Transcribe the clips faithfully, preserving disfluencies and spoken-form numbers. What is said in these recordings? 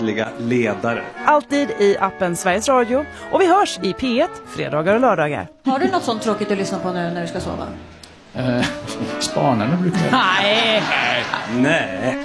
tydliga ledare. Alltid i appen Sveriges Radio. Och vi hörs i P ett fredagar och lördagar. Har du något sånt tråkigt att lyssna på nu när du ska sova? Eh, spanarna brukar jag... Nej! Nej.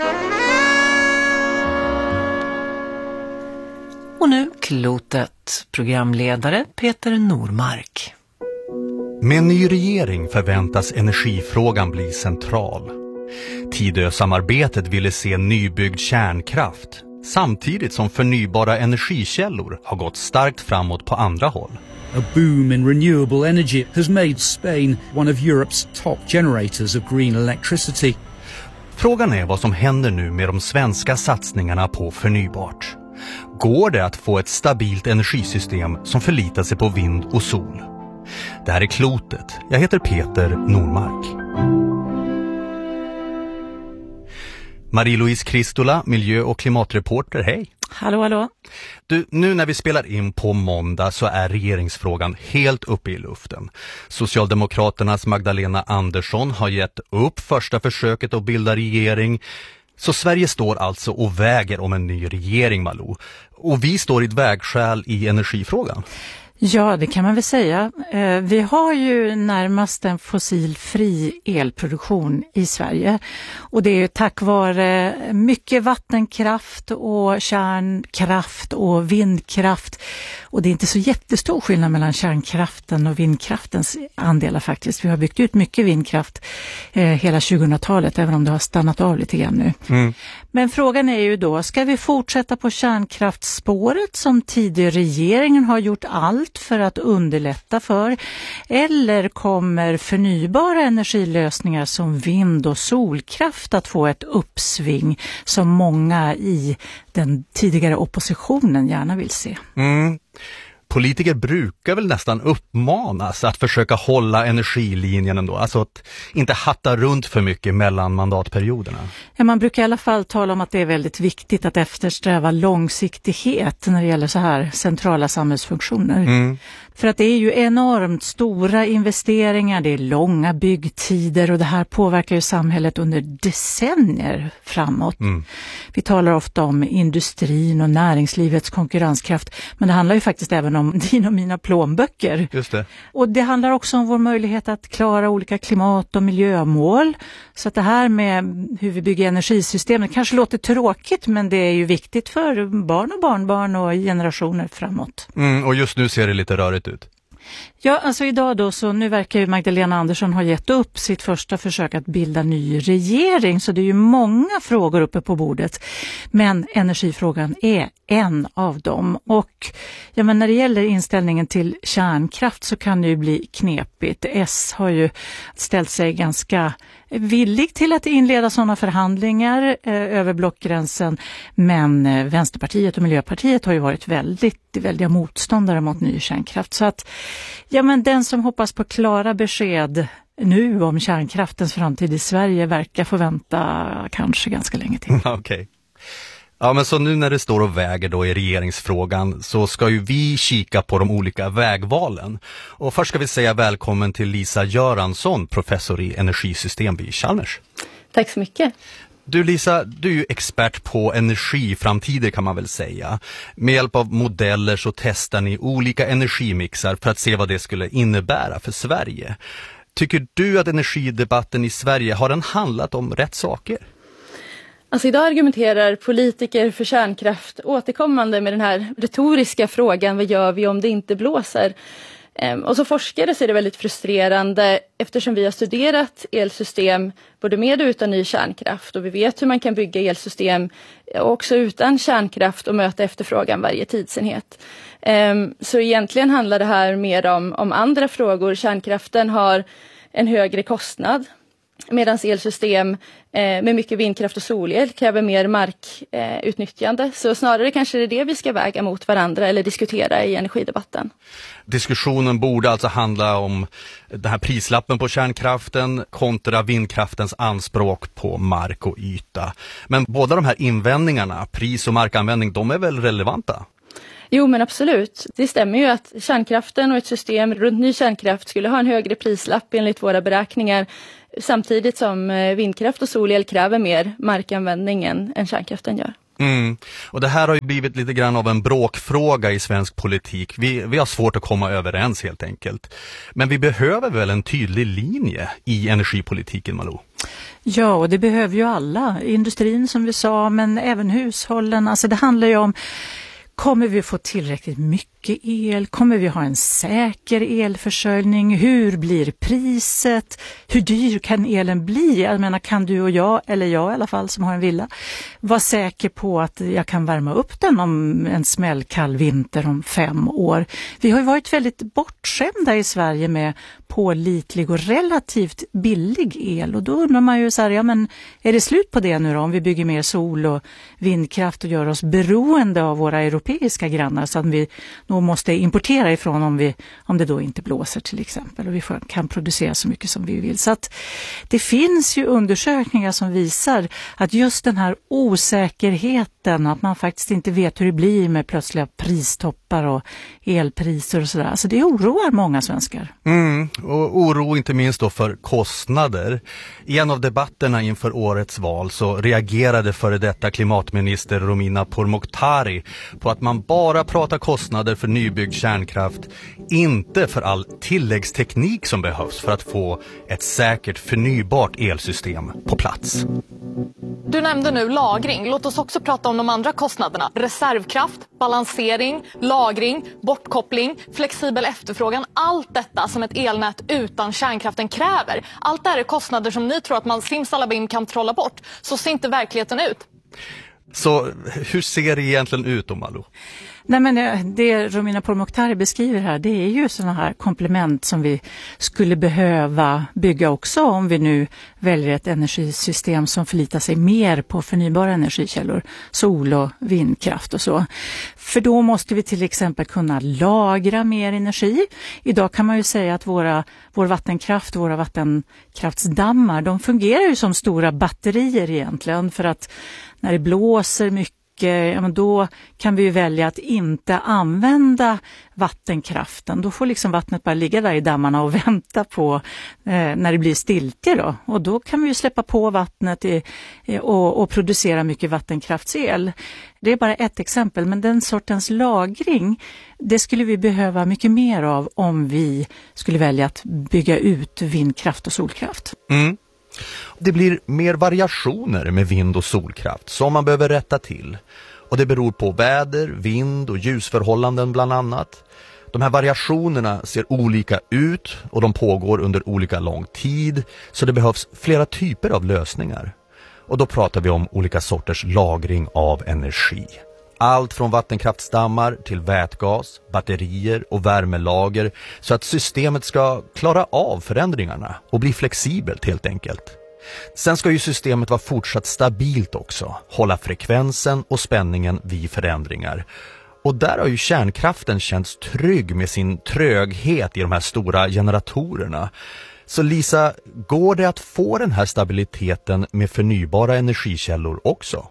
Och nu Klotet, programledare Peter Normark. Med en ny regering förväntas energifrågan bli central. Tidösamarbetet ville se nybyggd kärnkraft, samtidigt som förnybara energikällor har gått starkt framåt på andra håll. A boom in renewable energy has made Spain one of Europe's top generators of green electricity. Frågan är vad som händer nu med de svenska satsningarna på förnybart. Går det att få ett stabilt energisystem som förlitar sig på vind och sol? Det här är Klotet. Jag heter Peter Normark. Marie-Louise Kristola, miljö- och klimatreporter, hej. Hallå, hallå. Du, nu när vi spelar in på måndag så är regeringsfrågan helt uppe i luften. Socialdemokraternas Magdalena Andersson har gett upp första försöket att bilda regering. Så Sverige står alltså och väger om en ny regering, Malou. Och vi står i ett vägskäl i energifrågan. Ja, det kan man väl säga. Vi har ju närmast en fossilfri elproduktion i Sverige. Och det är ju tack vare mycket vattenkraft och kärnkraft och vindkraft. Och det är inte så jättestor skillnad mellan kärnkraften och vindkraftens andelar faktiskt. Vi har byggt ut mycket vindkraft eh, hela tjugohundratalet, även om det har stannat av lite grann nu. Mm. Men frågan är ju då, ska vi fortsätta på kärnkraftsspåret som tidigare regeringen har gjort allt för att underlätta för? Eller kommer förnybara energilösningar som vind- och solkraft att få ett uppsving som många i den tidigare oppositionen gärna vill se? Mm. Politiker brukar väl nästan uppmanas att försöka hålla energilinjen ändå, alltså att inte hatta runt för mycket mellan mandatperioderna. Ja, man brukar i alla fall tala om att det är väldigt viktigt att eftersträva långsiktighet när det gäller så här centrala samhällsfunktioner. Mm. För att det är ju enormt stora investeringar, det är långa byggtider och det här påverkar ju samhället under decennier framåt. Mm. Vi talar ofta om industrin och näringslivets konkurrenskraft, men det handlar ju faktiskt även om dina och mina plånböcker. Just det. Och det handlar också om vår möjlighet att klara olika klimat- och miljömål. Så att det här med hur vi bygger energisystem, det kanske låter tråkigt, men det är ju viktigt för barn och barnbarn och generationer framåt. Mm, och just nu ser det lite rörigt ut. Ja, alltså idag då så nu verkar ju Magdalena Andersson ha gett upp sitt första försök att bilda ny regering, så det är ju många frågor uppe på bordet. Men energifrågan är en av dem. Och ja, men när det gäller inställningen till kärnkraft så kan det ju bli knepigt. S har ju ställt sig ganska villig till att inleda sådana förhandlingar eh, över blockgränsen, men eh, Vänsterpartiet och Miljöpartiet har ju varit väldigt väldiga motståndare mot ny kärnkraft. Så att ja, men den som hoppas på klara besked nu om kärnkraftens framtid i Sverige verkar få vänta kanske ganska länge till. Okej. Okay. Ja, men så nu när det står och väger då i regeringsfrågan så ska ju vi kika på de olika vägvalen. Och först ska vi säga välkommen till Lisa Göransson, professor i energisystem vid Chalmers. Tack så mycket. Du Lisa, du är ju expert på energiframtider kan man väl säga. Med hjälp av modeller så testar ni olika energimixar för att se vad det skulle innebära för Sverige. Tycker du att energidebatten i Sverige har den handlat om rätt saker? Alltså idag argumenterar politiker för kärnkraft återkommande med den här retoriska frågan, vad gör vi om det inte blåser? Ehm, och så forskare så är det väldigt frustrerande eftersom vi har studerat elsystem både med och utan ny kärnkraft och vi vet hur man kan bygga elsystem också utan kärnkraft och möta efterfrågan varje tidsenhet. Ehm, så egentligen handlar det här mer om, om andra frågor. Kärnkraften har en högre kostnad. Medan elsystem eh, med mycket vindkraft och solel kräver mer markutnyttjande. Eh, så snarare kanske det är det vi ska väga mot varandra eller diskutera i energidebatten. Diskussionen borde alltså handla om den här prislappen på kärnkraften kontra vindkraftens anspråk på mark och yta. Men båda de här invändningarna, pris och markanvändning, de är väl relevanta? Jo, men absolut. Det stämmer ju att kärnkraften och ett system runt ny kärnkraft skulle ha en högre prislapp enligt våra beräkningar, samtidigt som vindkraft och solel kräver mer markanvändning än, än kärnkraften gör. Mm. Och det här har ju blivit lite grann av en bråkfråga i svensk politik. Vi, vi har svårt att komma överens helt enkelt. Men vi behöver väl en tydlig linje i energipolitiken, Malou? Ja, och det behöver ju alla. Industrin som vi sa, men även hushållen. Alltså det handlar ju om, kommer vi få tillräckligt mycket el? Kommer vi ha en säker elförsörjning? Hur blir priset? Hur dyr kan elen bli? Jag menar, kan du och jag, eller jag i alla fall som har en villa, vara säker på att jag kan värma upp den om en smällkall vinter om fem år? Vi har ju varit väldigt bortskämda i Sverige med pålitlig och relativt billig el. Och då undrar man ju så här, ja men är det slut på det nu då? Om vi bygger mer sol och vindkraft och gör oss beroende av våra europeiska grannar så att vi nog måste importera ifrån om, vi, om det då inte blåser till exempel. Och vi får, kan producera så mycket som vi vill. Så att det finns ju undersökningar som visar att just den här osäkerheten, att man faktiskt inte vet hur det blir med plötsliga pristoppar och elpriser och sådär. Alltså det oroar många svenskar. Mm, och oro inte minst då för kostnader. I en av debatterna inför årets val så reagerade före detta klimatminister Romina Pourmokhtari på att man bara pratar kostnader för nybyggd kärnkraft, inte för all tilläggsteknik som behövs för att få ett säkert förnybart elsystem på plats. Du nämnde nu lagring. Låt oss också prata om de andra kostnaderna. Reservkraft, balansering, lagring, bortkoppling, flexibel efterfrågan. Allt detta som ett elnät utan kärnkraften kräver. Allt det här är kostnader som ni tror att man simsalabim kan trolla bort. Så ser inte verkligheten ut. Så hur ser det egentligen ut då, Malou? Nej, men det Romina Pourmokhtari beskriver här, det är ju sådana här komplement som vi skulle behöva bygga också om vi nu väljer ett energisystem som förlitar sig mer på förnybara energikällor, sol och vindkraft och så. För då måste vi till exempel kunna lagra mer energi. Idag kan man ju säga att våra, vår vattenkraft, våra vattenkraftsdammar, de fungerar ju som stora batterier egentligen, för att när det blåser mycket, ja, men då kan vi ju välja att inte använda vattenkraften. Då får liksom vattnet bara ligga där i dammarna och vänta på eh, när det blir stiltje då. Och då kan vi ju släppa på vattnet i, i, och, och producera mycket vattenkraftsel. Det är bara ett exempel, men den sortens lagring, det skulle vi behöva mycket mer av om vi skulle välja att bygga ut vindkraft och solkraft. Mm. Det blir mer variationer med vind- och solkraft som man behöver rätta till. Och det beror på väder, vind och ljusförhållanden bland annat. De här variationerna ser olika ut och de pågår under olika lång tid, så det behövs flera typer av lösningar. Och då pratar vi om olika sorters lagring av energi. Allt från vattenkraftsdammar till vätgas, batterier och värmelager, så att systemet ska klara av förändringarna och bli flexibelt helt enkelt. Sen ska ju systemet vara fortsatt stabilt också, hålla frekvensen och spänningen vid förändringar. Och där har ju kärnkraften känts trygg med sin tröghet i de här stora generatorerna. Så Lisa, går det att få den här stabiliteten med förnybara energikällor också?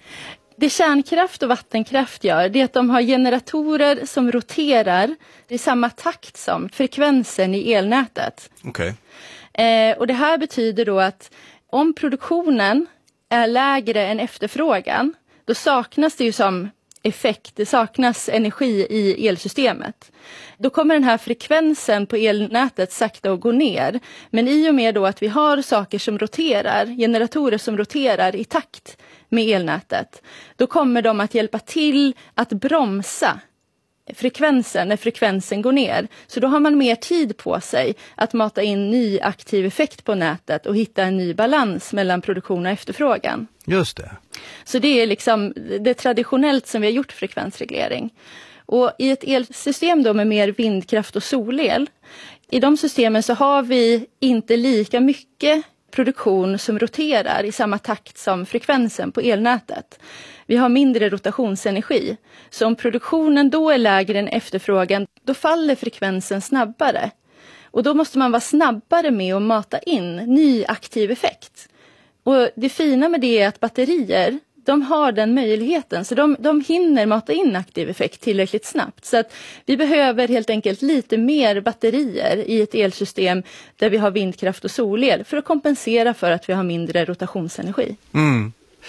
Det kärnkraft och vattenkraft gör, det är att de har generatorer som roterar i samma takt som frekvensen i elnätet. Okej. Eh, och det här betyder då att om produktionen är lägre än efterfrågan, då saknas det ju som effekt, det saknas energi i elsystemet. Då kommer den här frekvensen på elnätet sakta att gå ner. Men i och med då att vi har saker som roterar, generatorer som roterar i takt med elnätet, då kommer de att hjälpa till att bromsa frekvensen när frekvensen går ner. Så då har man mer tid på sig att mata in ny aktiv effekt på nätet och hitta en ny balans mellan produktion och efterfrågan. Just det. Så det är liksom det traditionellt som vi har gjort frekvensreglering. Och i ett elsystem då med mer vindkraft och solel, i de systemen så har vi inte lika mycket produktion som roterar i samma takt som frekvensen på elnätet. Vi har mindre rotationsenergi. Så om produktionen då är lägre än efterfrågan, då faller frekvensen snabbare. Och då måste man vara snabbare med att mata in ny aktiv effekt. Och det fina med det är att batterier, de har den möjligheten. Så de, de hinner mata in aktiv effekt tillräckligt snabbt. Så att vi behöver helt enkelt lite mer batterier i ett elsystem där vi har vindkraft och solel för att kompensera för att vi har mindre rotationsenergi. Mm.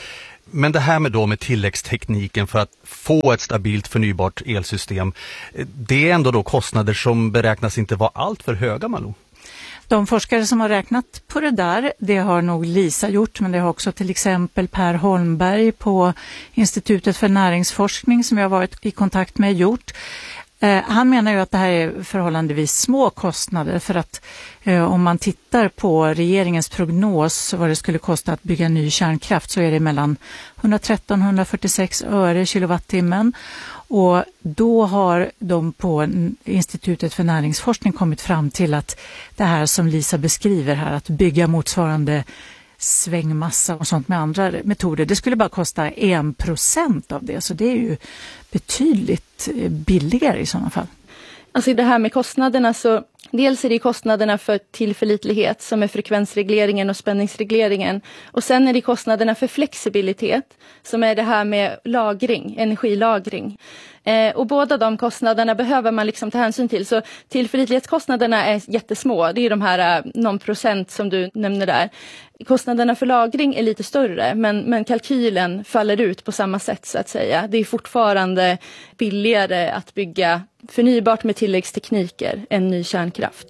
Men det här med då med tilläggstekniken för att få ett stabilt förnybart elsystem, det är ändå då kostnader som beräknas inte vara allt för höga, Malou. De forskare som har räknat på det där, det har nog Lisa gjort, men det har också till exempel Per Holmberg på Institutet för näringsforskning som jag har varit i kontakt med gjort. Eh, han menar ju att det här är förhållandevis små kostnader för att eh, om man tittar på regeringens prognos vad det skulle kosta att bygga ny kärnkraft så är det mellan hundratretton till hundrafyrtiosex öre kilowattimmen. Och då har de på Institutet för näringsforskning kommit fram till att det här som Lisa beskriver här, att bygga motsvarande svängmassa och sånt med andra metoder, det skulle bara kosta en procent av det. Så det är ju betydligt billigare i sådana fall. Alltså i det här med kostnaderna så dels är det kostnaderna för tillförlitlighet som är frekvensregleringen och spänningsregleringen. Och sen är det kostnaderna för flexibilitet som är det här med lagring, energilagring. Eh, och båda de kostnaderna behöver man liksom ta hänsyn till. Så tillförlitlighetskostnaderna är jättesmå. Det är de här uh, någon procent som du nämner där. Kostnaderna för lagring är lite större men, men kalkylen faller ut på samma sätt så att säga. Det är fortfarande billigare att bygga förnybart med tilläggstekniker än ny kärnkraft.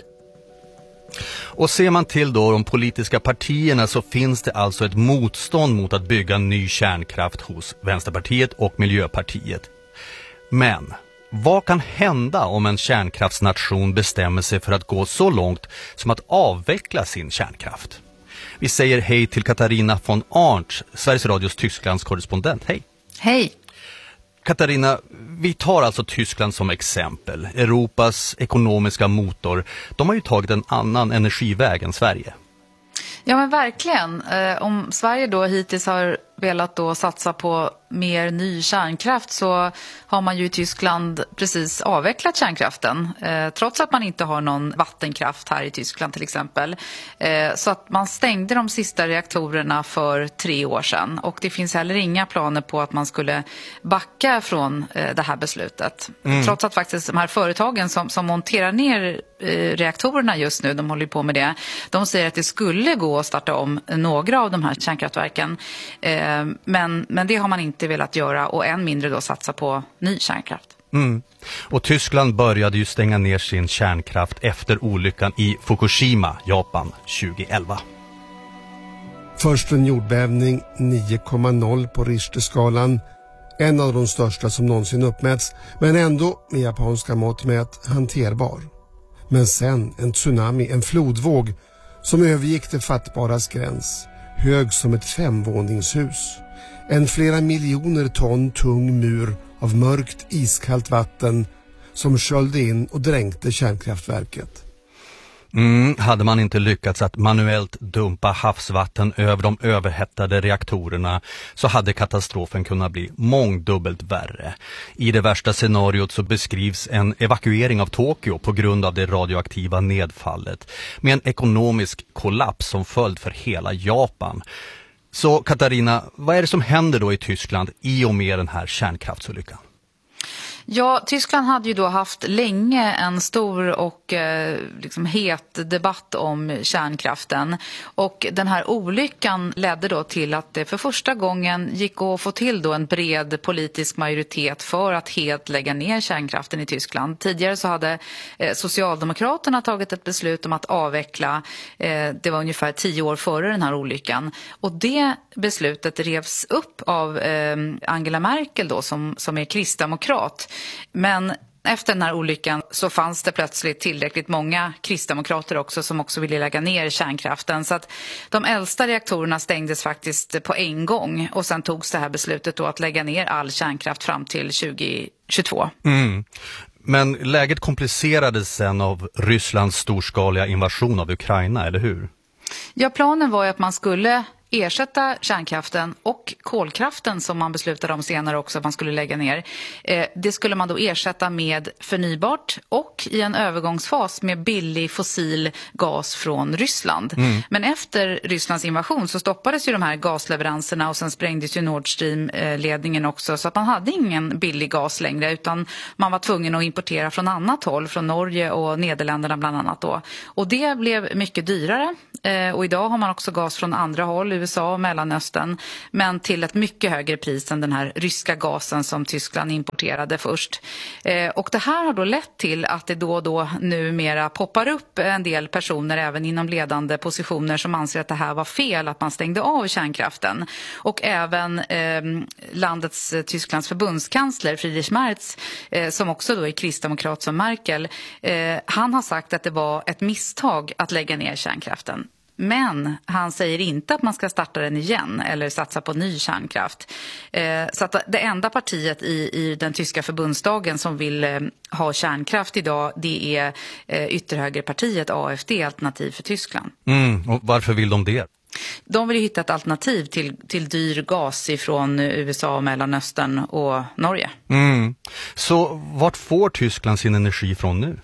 Och ser man till då de politiska partierna så finns det alltså ett motstånd mot att bygga ny kärnkraft hos Vänsterpartiet och Miljöpartiet. Men vad kan hända om en kärnkraftsnation bestämmer sig för att gå så långt som att avveckla sin kärnkraft? Vi säger hej till Katarina von Arndt, Sveriges Radios Tysklands korrespondent. Hej! Hej! Katarina, vi tar alltså Tyskland som exempel. Europas ekonomiska motor. De har ju tagit en annan energiväg än Sverige. Ja men verkligen. Eh, om Sverige då hittills har velat då satsa på mer ny kärnkraft så har man ju i Tyskland precis avvecklat kärnkraften. Eh, trots att man inte har någon vattenkraft här i Tyskland till exempel. Eh, så att man stängde de sista reaktorerna för tre år sedan. Och det finns heller inga planer på att man skulle backa från eh, det här beslutet. Mm. Trots att faktiskt de här företagen som, som monterar ner eh, reaktorerna just nu, de håller ju på med det. De säger att det skulle gå att starta om några av de här kärnkraftverken. Eh, Men, men det har man inte velat göra och än mindre då satsa på ny kärnkraft. Mm. Och Tyskland började ju stänga ner sin kärnkraft efter olyckan i Fukushima, Japan, tjugoelva. Först en jordbävning nio komma noll på Richterskalan. En av de största som någonsin uppmätts, men ändå med japanska mått mätt hanterbar. Men sen en tsunami, en flodvåg som övergick det fattbaras gräns. Hög som ett femvåningshus. En flera miljoner ton tung mur av mörkt iskallt vatten som sköljde in och dränkte kärnkraftverket. Mm, hade man inte lyckats att manuellt dumpa havsvatten över de överhettade reaktorerna så hade katastrofen kunnat bli mångdubbelt värre. I det värsta scenariot så beskrivs en evakuering av Tokyo på grund av det radioaktiva nedfallet med en ekonomisk kollaps som följd för hela Japan. Så Katarina, vad är det som händer då i Tyskland i och med den här kärnkraftsolyckan? Ja, Tyskland hade ju då haft länge en stor och eh, liksom het debatt om kärnkraften. Och den här olyckan ledde då till att det för första gången gick att få till då en bred politisk majoritet för att helt lägga ner kärnkraften i Tyskland. Tidigare så hade eh, Socialdemokraterna tagit ett beslut om att avveckla. Eh, det var ungefär tio år före den här olyckan. Och det beslutet revs upp av eh, Angela Merkel då som, som är kristdemokrat. Men efter den här olyckan så fanns det plötsligt tillräckligt många kristdemokrater också som också ville lägga ner kärnkraften. Så att de äldsta reaktorerna stängdes faktiskt på en gång och sen togs det här beslutet då att lägga ner all kärnkraft fram till tjugo tjugotvå. Mm. Men läget komplicerades sen av Rysslands storskaliga invasion av Ukraina, eller hur? Ja, planen var ju att man skulle ersätta kärnkraften och kolkraften som man beslutade om senare också att man skulle lägga ner. Eh, det skulle man då ersätta med förnybart och i en övergångsfas med billig fossil gas från Ryssland. Mm. Men efter Rysslands invasion så stoppades ju de här gasleveranserna och sen sprängdes ju Nord Stream-ledningen också så att man hade ingen billig gas längre utan man var tvungen att importera från annat håll, från Norge och Nederländerna bland annat då. Och det blev mycket dyrare eh, och idag har man också gas från andra håll. U S A och Mellanöstern, men till ett mycket högre pris än den här ryska gasen som Tyskland importerade först. Eh, och det här har då lett till att det då och då numera poppar upp en del personer även inom ledande positioner som anser att det här var fel, att man stängde av kärnkraften. Och även eh, landets eh, Tysklands förbundskansler Friedrich Merz, eh, som också då är kristdemokrat som Merkel, eh, han har sagt att det var ett misstag att lägga ner kärnkraften. Men han säger inte att man ska starta den igen eller satsa på ny kärnkraft. Eh, så att det enda partiet i, i den tyska förbundsdagen som vill eh, ha kärnkraft idag, det är eh, ytterhögerpartiet A F D, Alternativ för Tyskland. Mm, och varför vill de det? De vill ju hitta ett alternativ till, till dyr gas ifrån U S A, Mellanöstern och Norge. Mm. Så vart får Tyskland sin energi från nu?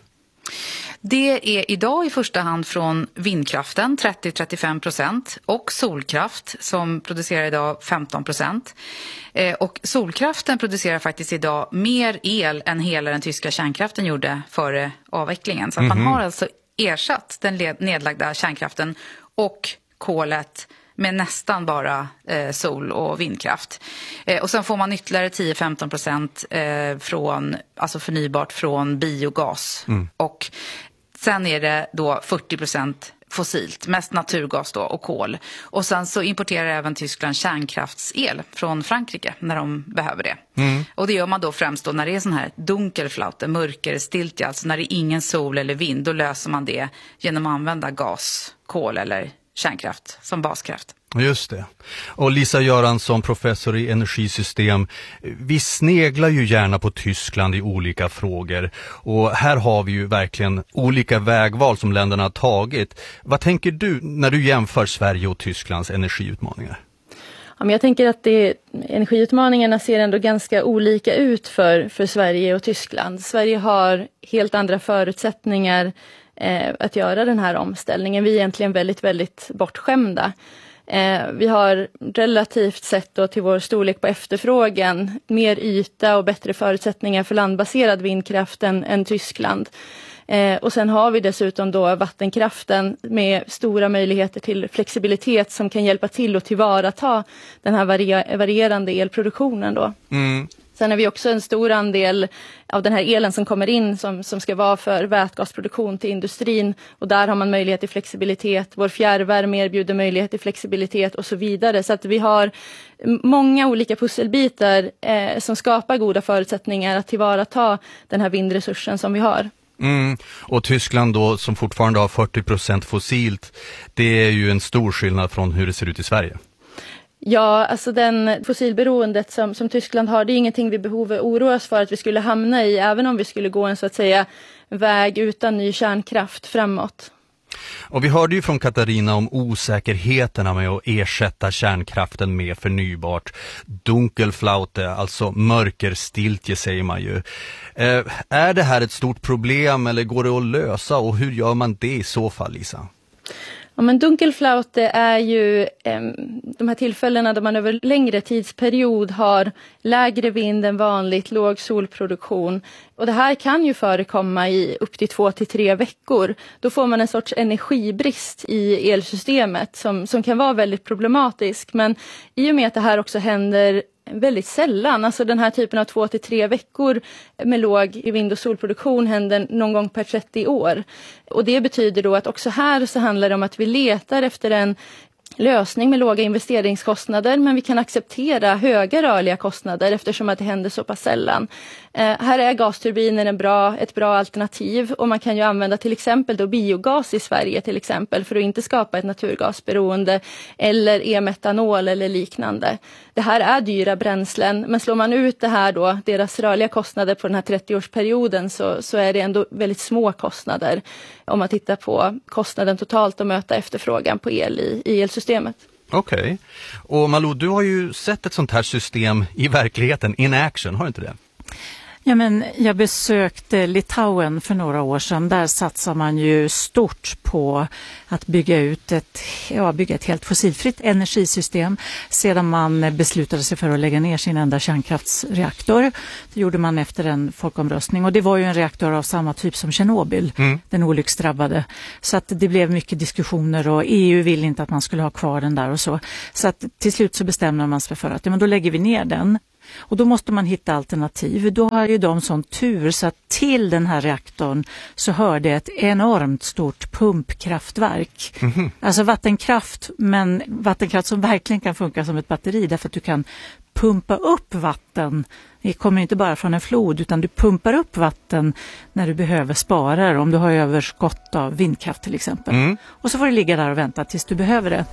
Det är idag i första hand från vindkraften, trettio till trettiofem procent, och solkraft som producerar idag femton procent. Eh, och solkraften producerar faktiskt idag mer el än hela den tyska kärnkraften gjorde före avvecklingen. Så att man Mhm. har alltså ersatt den led- nedlagda kärnkraften och kolet med nästan bara eh, sol- och vindkraft. Eh, och sen får man ytterligare tio till femton procent eh, från, alltså förnybart från biogas. Mm. Och sen är det då fyrtio procent fossilt, mest naturgas då och kol. Och sen så importerar även Tyskland kärnkraftsel från Frankrike när de behöver det. Mm. Och det gör man då främst då när det är sån här dunkelflaute, mörker, stiltje, alltså när det är ingen sol eller vind, då löser man det genom att använda gas, kol eller kärnkraft som baskraft. Just det. Och Lisa Göransson, professor i energisystem. Vi sneglar ju gärna på Tyskland i olika frågor. Och här har vi ju verkligen olika vägval som länderna har tagit. Vad tänker du när du jämför Sverige och Tysklands energiutmaningar? Ja, men jag tänker att det, energiutmaningarna ser ändå ganska olika ut för, för Sverige och Tyskland. Sverige har helt andra förutsättningar eh, att göra den här omställningen. Vi är egentligen väldigt, väldigt bortskämda. Eh, vi har relativt sett då till vår storlek på efterfrågan mer yta och bättre förutsättningar för landbaserad vindkraft än, än Tyskland. Eh, och sen har vi dessutom då vattenkraften med stora möjligheter till flexibilitet som kan hjälpa till att tillvarata den här varie- varierande elproduktionen då. Mm. Sen har vi också en stor andel av den här elen som kommer in som, som ska vara för vätgasproduktion till industrin. Och där har man möjlighet till flexibilitet. Vår fjärrvärme erbjuder möjlighet till flexibilitet och så vidare. Så att vi har många olika pusselbitar eh, som skapar goda förutsättningar att tillvarata den här vindresursen som vi har. Mm. Och Tyskland då, som fortfarande har fyrtio procent fossilt, det är ju en stor skillnad från hur det ser ut i Sverige. Ja, alltså den fossilberoendet som, som Tyskland har, det är ingenting vi behöver oroa oss för att vi skulle hamna i, även om vi skulle gå en så att säga väg utan ny kärnkraft framåt. Och vi hörde ju från Katarina om osäkerheterna med att ersätta kärnkraften med förnybart. Dunkelflaute, alltså mörkerstiltje säger man ju. Eh, är det här ett stort problem eller går det att lösa, och hur gör man det i så fall, Lisa? Ja, men dunkelflaute är ju eh, de här tillfällena då man över längre tidsperiod har lägre vind än vanligt, låg solproduktion. Och det här kan ju förekomma i upp till två till tre veckor. Då får man en sorts energibrist i elsystemet som, som kan vara väldigt problematisk. Men i och med att det här också händer väldigt sällan, alltså den här typen av två till tre veckor med låg vind- och solproduktion händer någon gång per trettio år. Och det betyder då att också här så handlar det om att vi letar efter en lösning med låga investeringskostnader, men vi kan acceptera höga rörliga kostnader eftersom att det händer så pass sällan. Eh, här är gasturbiner en bra, ett bra alternativ, och man kan ju använda till exempel då biogas i Sverige till exempel för att inte skapa ett naturgasberoende, eller e-metanol eller liknande. Det här är dyra bränslen, men slår man ut det här då, deras rörliga kostnader på den här trettio-årsperioden, så, så är det ändå väldigt små kostnader om man tittar på kostnaden totalt att möta efterfrågan på el i, i elsystemet. Okej. Okay. Och Malou, du har ju sett ett sånt här system i verkligheten, in action, har du inte det? Ja, men jag besökte Litauen för några år sedan. Där satsar man ju stort på att bygga ut ett, ja, bygga ett helt fossilfritt energisystem sedan man beslutade sig för att lägga ner sin enda kärnkraftsreaktor. Det gjorde man efter en folkomröstning och det var ju en reaktor av samma typ som Tjernobyl, mm. den olycksdrabbade. Så att det blev mycket diskussioner och E U vill inte att man skulle ha kvar den där och så. Så att till slut så bestämde man sig för att ja, men då lägger vi ner den. Och då måste man hitta alternativ. Då har ju de sån tur så att till den här reaktorn så hör det ett enormt stort pumpkraftverk. Mm-hmm. Alltså vattenkraft, men vattenkraft som verkligen kan funka som ett batteri därför att du kan pumpa upp vatten. Det kommer inte bara från en flod utan du pumpar upp vatten när du behöver spara det, om du har överskott av vindkraft till exempel. Mm. Och så får du ligga där och vänta tills du behöver det.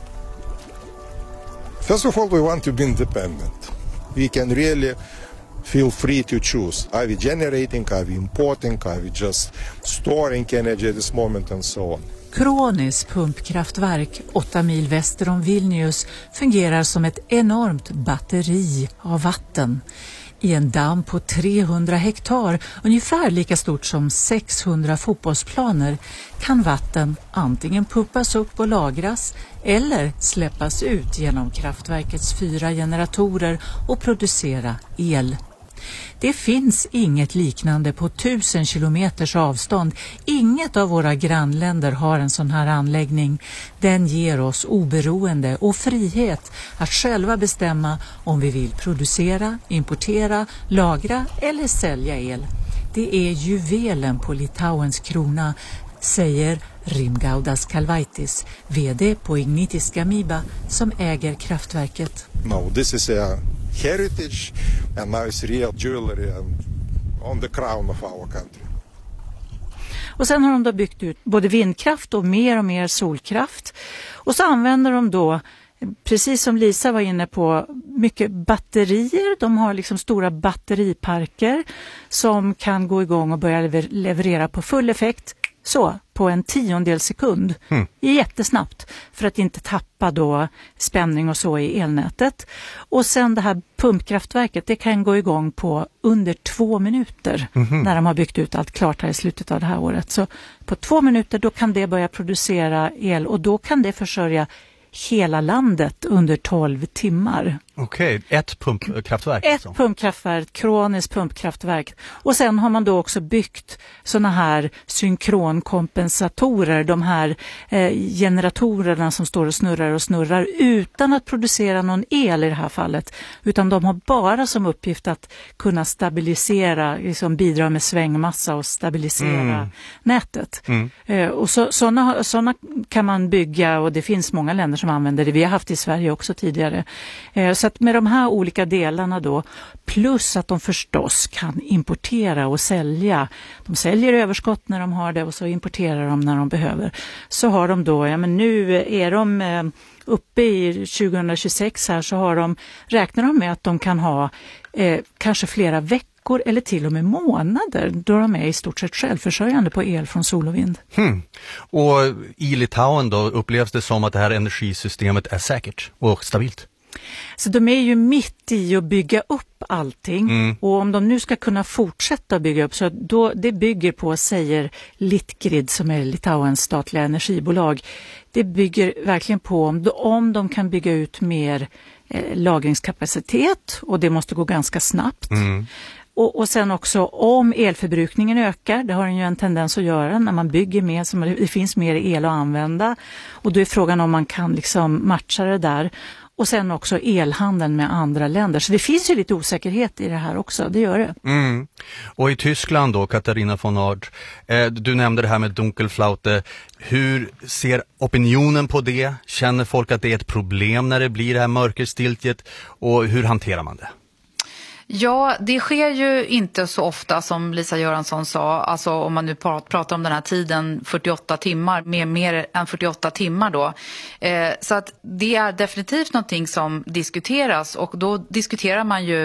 First of all, we want to be independent. We can really feel free to choose. Are we generating, are we importing, are we just storing energy at this moment and so on. Kronis pumpkraftverk åtta mil väster om Vilnius fungerar som ett enormt batteri av vatten. I en damm på trehundra hektar, ungefär lika stort som sexhundra fotbollsplaner, kan vatten antingen pumpas upp och lagras eller släppas ut genom kraftverkets fyra generatorer och producera el. Det finns inget liknande på tusen kilometers avstånd. Inget av våra grannländer har en sån här anläggning. Den ger oss oberoende och frihet att själva bestämma om vi vill producera, importera, lagra eller sälja el. Det är juvelen på Litauens krona, säger Rimgaudas Kalvaitis, vd på Ignitis Gamyba som äger kraftverket. No, this is a heritage and now it's real jewelry on the crown of our country. Och sen har de då byggt ut både vindkraft och mer och mer solkraft. Och så använder de då, precis som Lisa var inne på, mycket batterier. De har liksom stora batteriparker som kan gå igång och börja lever- leverera på full effekt. Så, på en tiondel sekund. Mm. Jättesnabbt för att inte tappa då spänning och så i elnätet. Och sen det här pumpkraftverket, det kan gå igång på under två minuter mm-hmm. när de har byggt ut allt klart här i slutet av det här året. Så på två minuter då kan det börja producera el och då kan det försörja hela landet under tolv timmar. Okej, okay. ett pumpkraftverk. Ett alltså. pumpkraftverk, Kronis pumpkraftverk. Och sen har man då också byggt såna här synkronkompensatorer, de här eh, generatorerna som står och snurrar och snurrar utan att producera någon el i det här fallet. Utan de har bara som uppgift att kunna stabilisera, liksom bidra med svängmassa och stabilisera mm. nätet. Mm. Eh, och så, såna, såna kan man bygga och det finns många länder som använder det. Vi har haft i Sverige också tidigare. Eh, så att med de här olika delarna då, plus att de förstås kan importera och sälja. De säljer överskott när de har det och så importerar de när de behöver. Så har de då, ja men nu är de eh, uppe i tjugohundratjugosex här så har de, räknar de med att de kan ha eh, kanske flera veckor eller till och med månader då de är i stort sett självförsörjande på el från sol och vind. Hmm. Och i Litauen då upplevs det som att det här energisystemet är säkert och stabilt? Så de är ju mitt i att bygga upp allting mm. och om de nu ska kunna fortsätta bygga upp så då det bygger på, säger Litgrid som är Litauens statliga energibolag, det bygger verkligen på om, om de kan bygga ut mer eh, lagringskapacitet och det måste gå ganska snabbt. Mm. Och, och sen också om elförbrukningen ökar, det har den ju en tendens att göra när man bygger mer, så det finns mer el att använda och då är frågan om man kan liksom matcha det där. Och sen också elhandeln med andra länder. Så det finns ju lite osäkerhet i det här också, det gör det. Mm. Och i Tyskland då, Katharina von Art, eh, du nämnde det här med Dunkelflaute. Hur ser opinionen på det? Känner folk att det är ett problem när det blir det här mörkerstiltjet? Och hur hanterar man det? Ja, det sker ju inte så ofta som Lisa Göransson sa, alltså om man nu pratar om den här tiden fyrtioåtta timmar, med mer än fyrtioåtta timmar då. Eh, så att det är definitivt någonting som diskuteras och då diskuterar man ju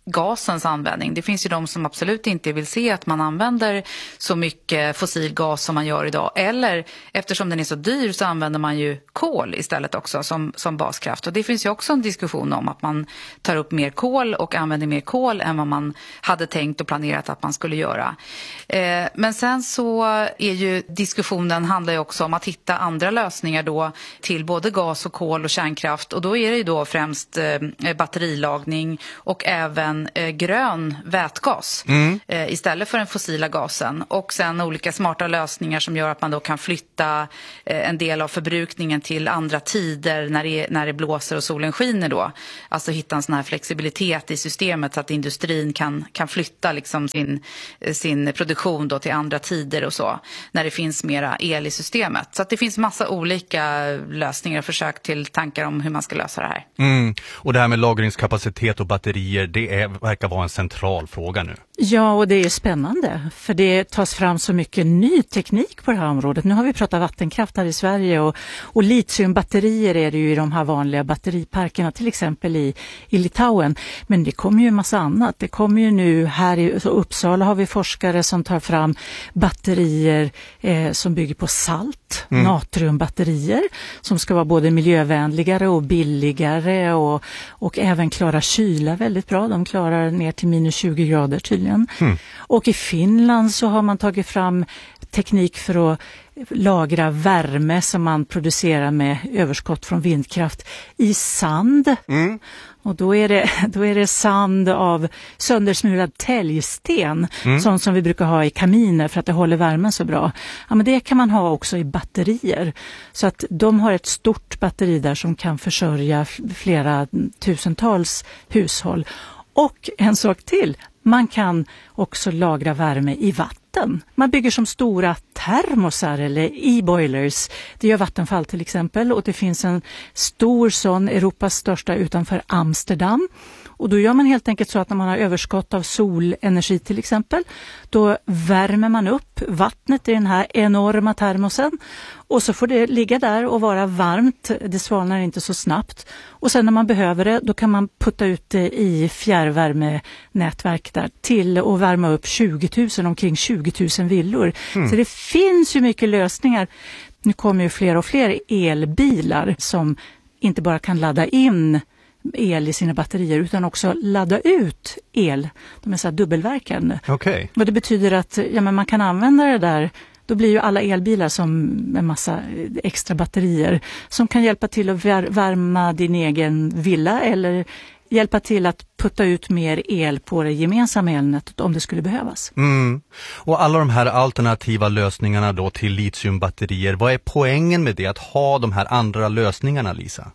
gasens användning. Det finns ju de som absolut inte vill se att man använder så mycket fossil gas som man gör idag. Eller eftersom den är så dyr så använder man ju kol istället också som, som baskraft. Och det finns ju också en diskussion om att man tar upp mer kol och använder mer kol än vad man hade tänkt och planerat att man skulle göra. Eh, men sen så är ju diskussionen handlar ju också om att hitta andra lösningar då till både gas och kol och kärnkraft. Och då är det ju då främst eh, batterilagning och även Eh, grön vätgas mm. eh, istället för den fossila gasen. Och sen olika smarta lösningar som gör att man då kan flytta eh, en del av förbrukningen till andra tider när det, när det blåser och solen skiner då. Alltså hitta en sån här flexibilitet i systemet så att industrin kan, kan flytta liksom sin, sin produktion då till andra tider och så. När det finns mera el i systemet. Så att det finns massa olika lösningar och försök till tankar om hur man ska lösa det här. Mm. Och det här med lagringskapacitet och batterier, det är verkar vara en central fråga nu. Ja, och det är spännande för det tas fram så mycket ny teknik på det här området. Nu har vi pratat vattenkraft här i Sverige och, och litiumbatterier är det ju i de här vanliga batteriparkerna, till exempel i, i Litauen. Men det kommer ju en massa annat. Det kommer ju nu här i Uppsala har vi forskare som tar fram batterier eh, som bygger på salt, mm. natriumbatterier som ska vara både miljövänligare och billigare och, och även klara kyla väldigt bra. De klarar ner till minus tjugo grader tydligen. Mm. Och i Finland så har man tagit fram teknik för att lagra värme som man producerar med överskott från vindkraft i sand. Mm. Och då är, det, då är det sand av söndersmulad täljsten, mm. sånt som vi brukar ha i kaminer för att det håller värmen så bra. Ja, men det kan man ha också i batterier. Så att de har ett stort batteri där som kan försörja flera tusentals hushåll. Och en sak till, man kan också lagra värme i vatten. Man bygger som stora termosar eller e-boilers. Det gör Vattenfall till exempel och det finns en stor sån, Europas största utanför Amsterdam. Och då gör man helt enkelt så att när man har överskott av solenergi till exempel, då värmer man upp vattnet i den här enorma termosen och så får det ligga där och vara varmt, det svalnar inte så snabbt. Och sen när man behöver det, då kan man putta ut det i fjärrvärmenätverk där till att värma upp tjugo tusen, omkring tjugo tusen villor. Mm. Så det finns ju mycket lösningar. Nu kommer ju fler och fler elbilar som inte bara kan ladda in el i sina batterier utan också ladda ut el. De är så här dubbelverkande. Okay. Och det betyder att ja, men man kan använda det där. Då blir ju alla elbilar som en massa extra batterier som kan hjälpa till att värma din egen villa eller hjälpa till att putta ut mer el på det gemensamma elnätet om det skulle behövas. Mm. Och alla de här alternativa lösningarna då till litiumbatterier, vad är poängen med det att ha de här andra lösningarna, Lisa?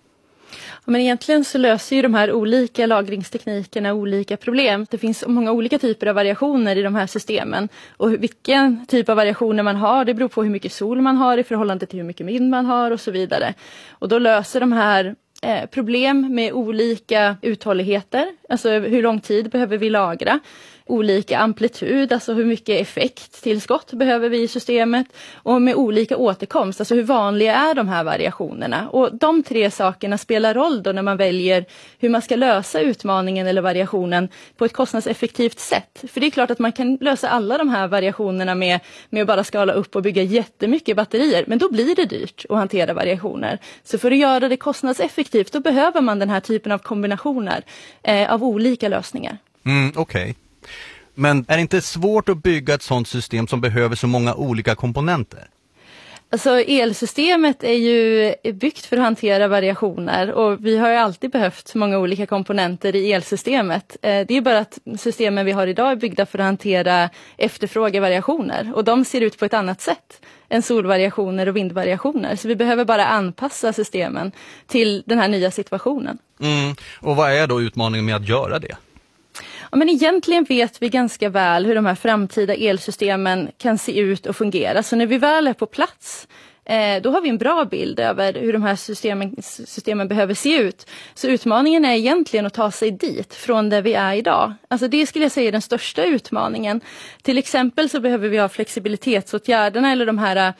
Men egentligen så löser ju de här olika lagringsteknikerna olika problem. Det finns många olika typer av variationer i de här systemen. Och vilken typ av variationer man har, det beror på hur mycket sol man har i förhållande till hur mycket vind man har och så vidare. Och då löser de här eh, problem med olika uthålligheter. Alltså hur lång tid behöver vi lagra? Olika amplitud, alltså hur mycket effekttillskott behöver vi i systemet och med olika återkomst, alltså hur vanliga är de här variationerna. Och de tre sakerna spelar roll då när man väljer hur man ska lösa utmaningen eller variationen på ett kostnadseffektivt sätt. För det är klart att man kan lösa alla de här variationerna med, med att bara skala upp och bygga jättemycket batterier, men då blir det dyrt att hantera variationer. Så för att göra det kostnadseffektivt då behöver man den här typen av kombinationer eh, av olika lösningar. Mm, okej. Okay. Men är det inte svårt att bygga ett sådant system som behöver så många olika komponenter? Alltså elsystemet är ju byggt för att hantera variationer och vi har ju alltid behövt många olika komponenter i elsystemet. Det är bara att systemen vi har idag är byggda för att hantera efterfrågevariationer och de ser ut på ett annat sätt än solvariationer och vindvariationer. Så vi behöver bara anpassa systemen till den här nya situationen. Mm. Och vad är då utmaningen med att göra det? Ja, men egentligen vet vi ganska väl hur de här framtida elsystemen kan se ut och fungera. Så när vi väl är på plats, eh, då har vi en bra bild över hur de här systemen, systemen behöver se ut. Så utmaningen är egentligen att ta sig dit från där vi är idag. Alltså det skulle jag säga är den största utmaningen. Till exempel så behöver vi ha flexibilitetsåtgärderna eller de här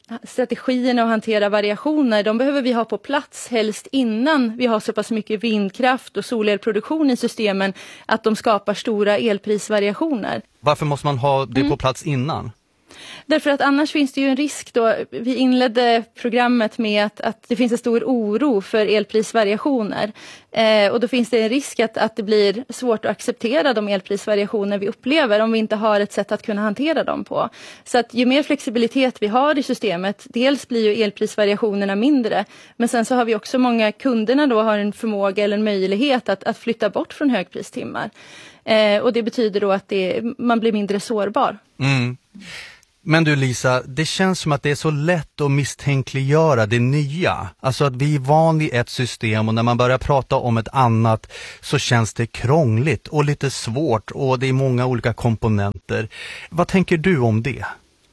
strategierna att hantera variationer, de behöver vi ha på plats helst innan vi har så pass mycket vindkraft och solelproduktion i systemen att de skapar stora elprisvariationer. Varför måste man ha det Mm. på plats innan? Därför att annars finns det ju en risk då, vi inledde programmet med att, att det finns en stor oro för elprisvariationer. Eh, och då finns det en risk att, att det blir svårt att acceptera de elprisvariationer vi upplever om vi inte har ett sätt att kunna hantera dem på. Så att ju mer flexibilitet vi har i systemet, dels blir ju elprisvariationerna mindre, men sen så har vi också många kunderna då har en förmåga eller en möjlighet att, att flytta bort från högpristimmar. Eh, och det betyder då att det, man blir mindre sårbar. Mm. Men du Lisa, det känns som att det är så lätt att misstänkliggöra det nya. Alltså att vi är van vid ett system och när man börjar prata om ett annat så känns det krångligt och lite svårt och det är många olika komponenter. Vad tänker du om det?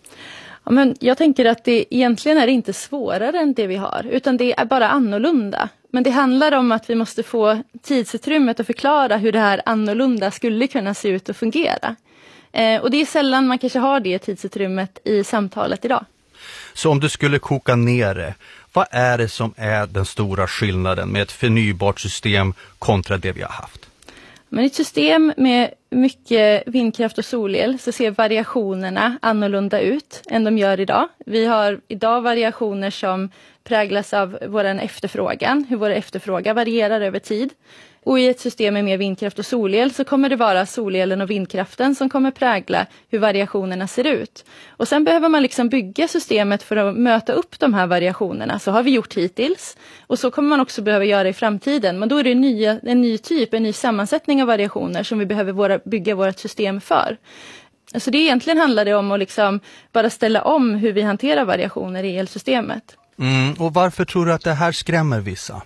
Ja, men jag tänker att det egentligen är inte svårare än det vi har, utan det är bara annorlunda. Men det handlar om att vi måste få tidsutrymmet att förklara hur det här annorlunda skulle kunna se ut och fungera. Eh, och det är sällan man kanske har det tidsutrymmet i samtalet idag. Så om du skulle koka ner det, vad är det som är den stora skillnaden med ett förnybart system kontra det vi har haft? Men i ett system med mycket vindkraft och solel så ser variationerna annorlunda ut än de gör idag. Vi har idag variationer som präglas av vår efterfrågan, hur vår efterfrågan varierar över tid. Och i ett system med mer vindkraft och solel så kommer det vara solelen och vindkraften som kommer prägla hur variationerna ser ut. Och sen behöver man liksom bygga systemet för att möta upp de här variationerna. Så har vi gjort hittills och så kommer man också behöva göra i framtiden. Men då är det en ny, en ny typ, en ny sammansättning av variationer som vi behöver våra, bygga vårt system för. Så det egentligen handlar det om att liksom bara ställa om hur vi hanterar variationer i elsystemet. Mm, och varför tror du att det här skrämmer vissa?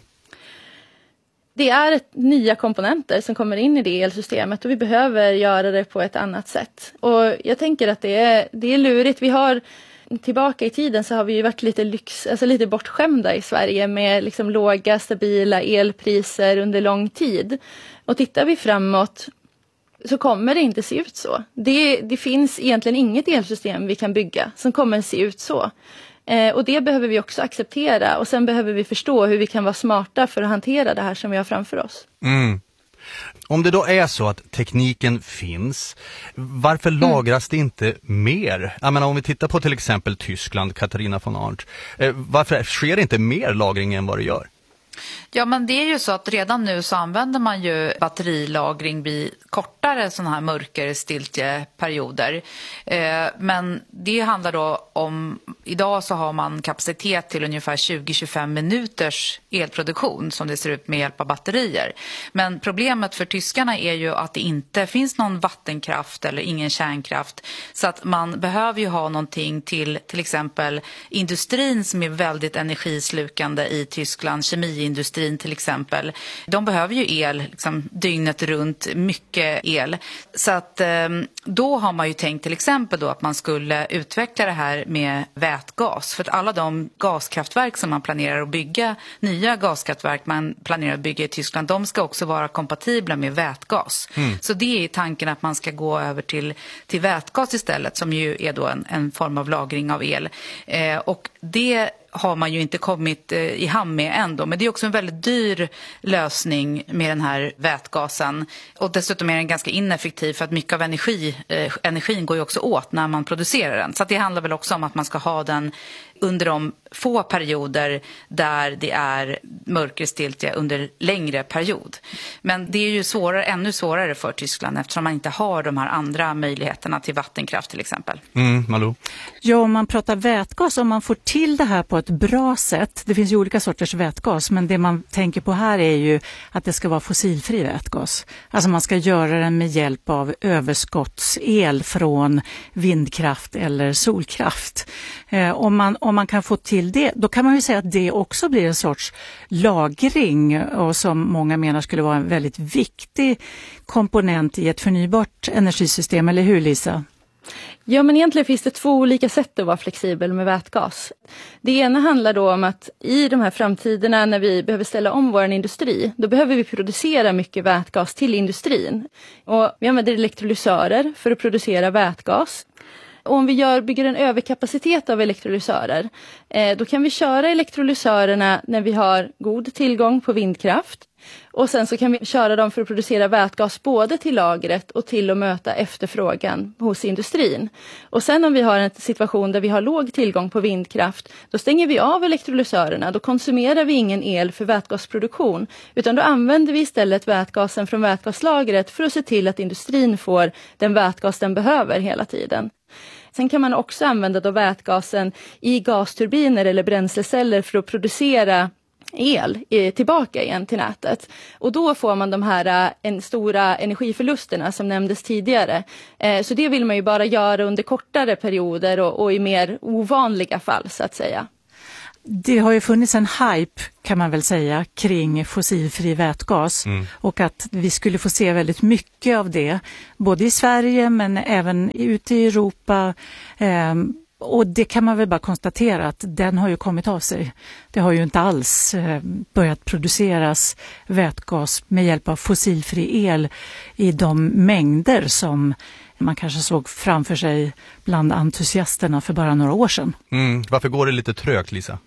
Det är ett, nya komponenter som kommer in i det elsystemet och vi behöver göra det på ett annat sätt. Och jag tänker att det är, det är lurigt. Vi har, tillbaka i tiden så har vi ju varit lite lyx, alltså lite bortskämda i Sverige med liksom låga, stabila elpriser under lång tid. Och tittar vi framåt så kommer det inte se ut så. Det, det finns egentligen inget elsystem vi kan bygga som kommer se ut så. Eh, och det behöver vi också acceptera och sen behöver vi förstå hur vi kan vara smarta för att hantera det här som vi har framför oss. Mm. Om det då är så att tekniken finns, varför Mm. lagras det inte mer? Jag menar, om vi tittar på till exempel Tyskland, Katarina von Arndt, eh, varför sker det inte mer lagring än vad det gör? Ja, men det är ju så att redan nu så använder man ju batterilagring vid kortare sådana här mörkerstiltjeperioder. Eh, men det handlar då om, idag så har man kapacitet till ungefär tjugo till tjugofem minuters elproduktion som det ser ut med hjälp av batterier. Men problemet för tyskarna är ju att det inte finns någon vattenkraft eller ingen kärnkraft. Så att man behöver ju ha någonting till till exempel industrin som är väldigt energislukande i Tyskland, kemi industrin till exempel. De behöver ju el liksom, dygnet runt, mycket el. Så att eh, då har man ju tänkt till exempel då att man skulle utveckla det här med vätgas. För att alla de gaskraftverk som man planerar att bygga, nya gaskraftverk man planerar att bygga i Tyskland, de ska också vara kompatibla med vätgas. Mm. Så det är tanken att man ska gå över till, till vätgas istället, som ju är då en, en form av lagring av el. Eh, och det har man ju inte kommit eh, i hamn med ändå. Men det är också en väldigt dyr lösning med den här vätgasen. Och dessutom är den ganska ineffektiv för att mycket av energi, eh, energin går ju också åt när man producerar den. Så att det handlar väl också om att man ska ha den under de få perioder där det är mörkerstiltje under längre period. Men det är ju svårare, ännu svårare för Tyskland eftersom man inte har de här andra möjligheterna till vattenkraft till exempel. Mm, Malou? Ja, om man pratar vätgas, om man får till det här på ett bra sätt, det finns ju olika sorters vätgas, men det man tänker på här är ju att det ska vara fossilfri vätgas. Alltså man ska göra den med hjälp av överskottsel från vindkraft eller solkraft. Eh, om man Om man kan få till det, då kan man ju säga att det också blir en sorts lagring och som många menar skulle vara en väldigt viktig komponent i ett förnybart energisystem, eller hur Lisa? Ja, men egentligen finns det två olika sätt att vara flexibel med vätgas. Det ena handlar då om att i de här framtiderna när vi behöver ställa om vår industri, då behöver vi producera mycket vätgas till industrin. Och vi använder elektrolysörer för att producera vätgas. Och om vi gör, bygger en överkapacitet av elektrolysörer, eh, då kan vi köra elektrolysörerna när vi har god tillgång på vindkraft. Och sen så kan vi köra dem för att producera vätgas både till lagret och till att möta efterfrågan hos industrin. Och sen om vi har en situation där vi har låg tillgång på vindkraft, då stänger vi av elektrolysörerna. Då konsumerar vi ingen el för vätgasproduktion, utan då använder vi istället vätgasen från vätgaslagret för att se till att industrin får den vätgas den behöver hela tiden. Sen kan man också använda då vätgasen i gasturbiner eller bränsleceller för att producera el tillbaka igen till nätet. Och då får man de här en, stora energiförlusterna som nämndes tidigare. Eh, så det vill man ju bara göra under kortare perioder och, och i mer ovanliga fall så att säga. Det har ju funnits en hype kan man väl säga kring fossilfri vätgas mm. och att vi skulle få se väldigt mycket av det både i Sverige men även ute i Europa. Eh, Och det kan man väl bara konstatera att den har ju kommit av sig. Det har ju inte alls eh, börjat produceras vätgas med hjälp av fossilfri el i de mängder som man kanske såg framför sig bland entusiasterna för bara några år sedan. Mm. Varför går det lite trögt, Lisa?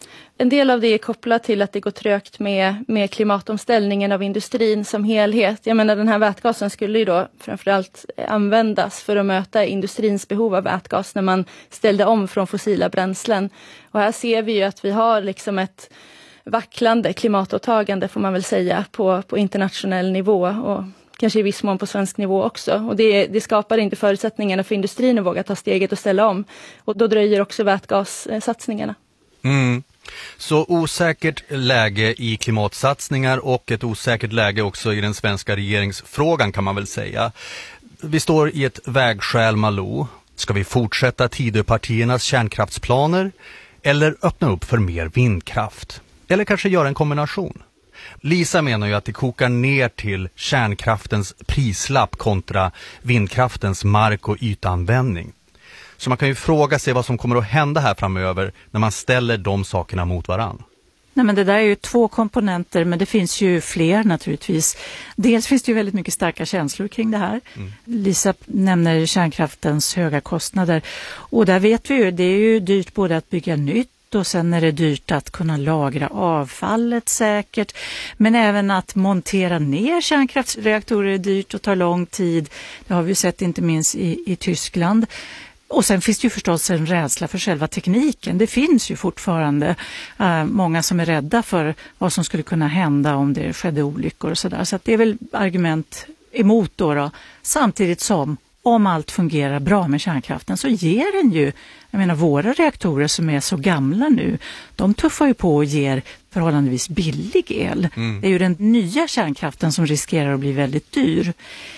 En del av det är kopplat till att det går trögt med, med klimatomställningen av industrin som helhet. Jag menar, den här vätgasen skulle ju då framförallt användas för att möta industrins behov av vätgas när man ställde om från fossila bränslen. Och här ser vi ju att vi har liksom ett vacklande klimatåtagande får man väl säga på, på internationell nivå och kanske i viss mån på svensk nivå också. Och det, det skapar inte förutsättningarna för industrin att våga ta steget och ställa om. Och då dröjer också vätgassatsningarna. Mm. Så osäkert läge i klimatsatsningar och ett osäkert läge också i den svenska regeringsfrågan kan man väl säga. Vi står i ett vägskäl Malou. Ska vi fortsätta Tidöpartiernas kärnkraftsplaner eller öppna upp för mer vindkraft? Eller kanske göra en kombination? Lisa menar ju att det kokar ner till kärnkraftens prislapp kontra vindkraftens mark- och ytanvändning. Så man kan ju fråga sig vad som kommer att hända här framöver när man ställer de sakerna mot varann. Nej, men det där är ju två komponenter, men det finns ju fler naturligtvis. Dels finns det ju väldigt mycket starka känslor kring det här. Mm. Lisa nämner kärnkraftens höga kostnader. Och där vet vi ju, det är ju dyrt både att bygga nytt och sen är det dyrt att kunna lagra avfallet säkert. Men även att montera ner kärnkraftsreaktorer är dyrt och tar lång tid. Det har vi ju sett inte minst i, i Tyskland. Och sen finns det ju förstås en rädsla för själva tekniken. Det finns ju fortfarande äh, många som är rädda för vad som skulle kunna hända om det skedde olyckor och sådär. Så att det är väl argument emot då, då. Samtidigt som om allt fungerar bra med kärnkraften så ger den ju, jag menar våra reaktorer som är så gamla nu, de tuffar ju på och ger förhållandevis billig el. Mm. Det är ju den nya kärnkraften som riskerar att bli väldigt dyr.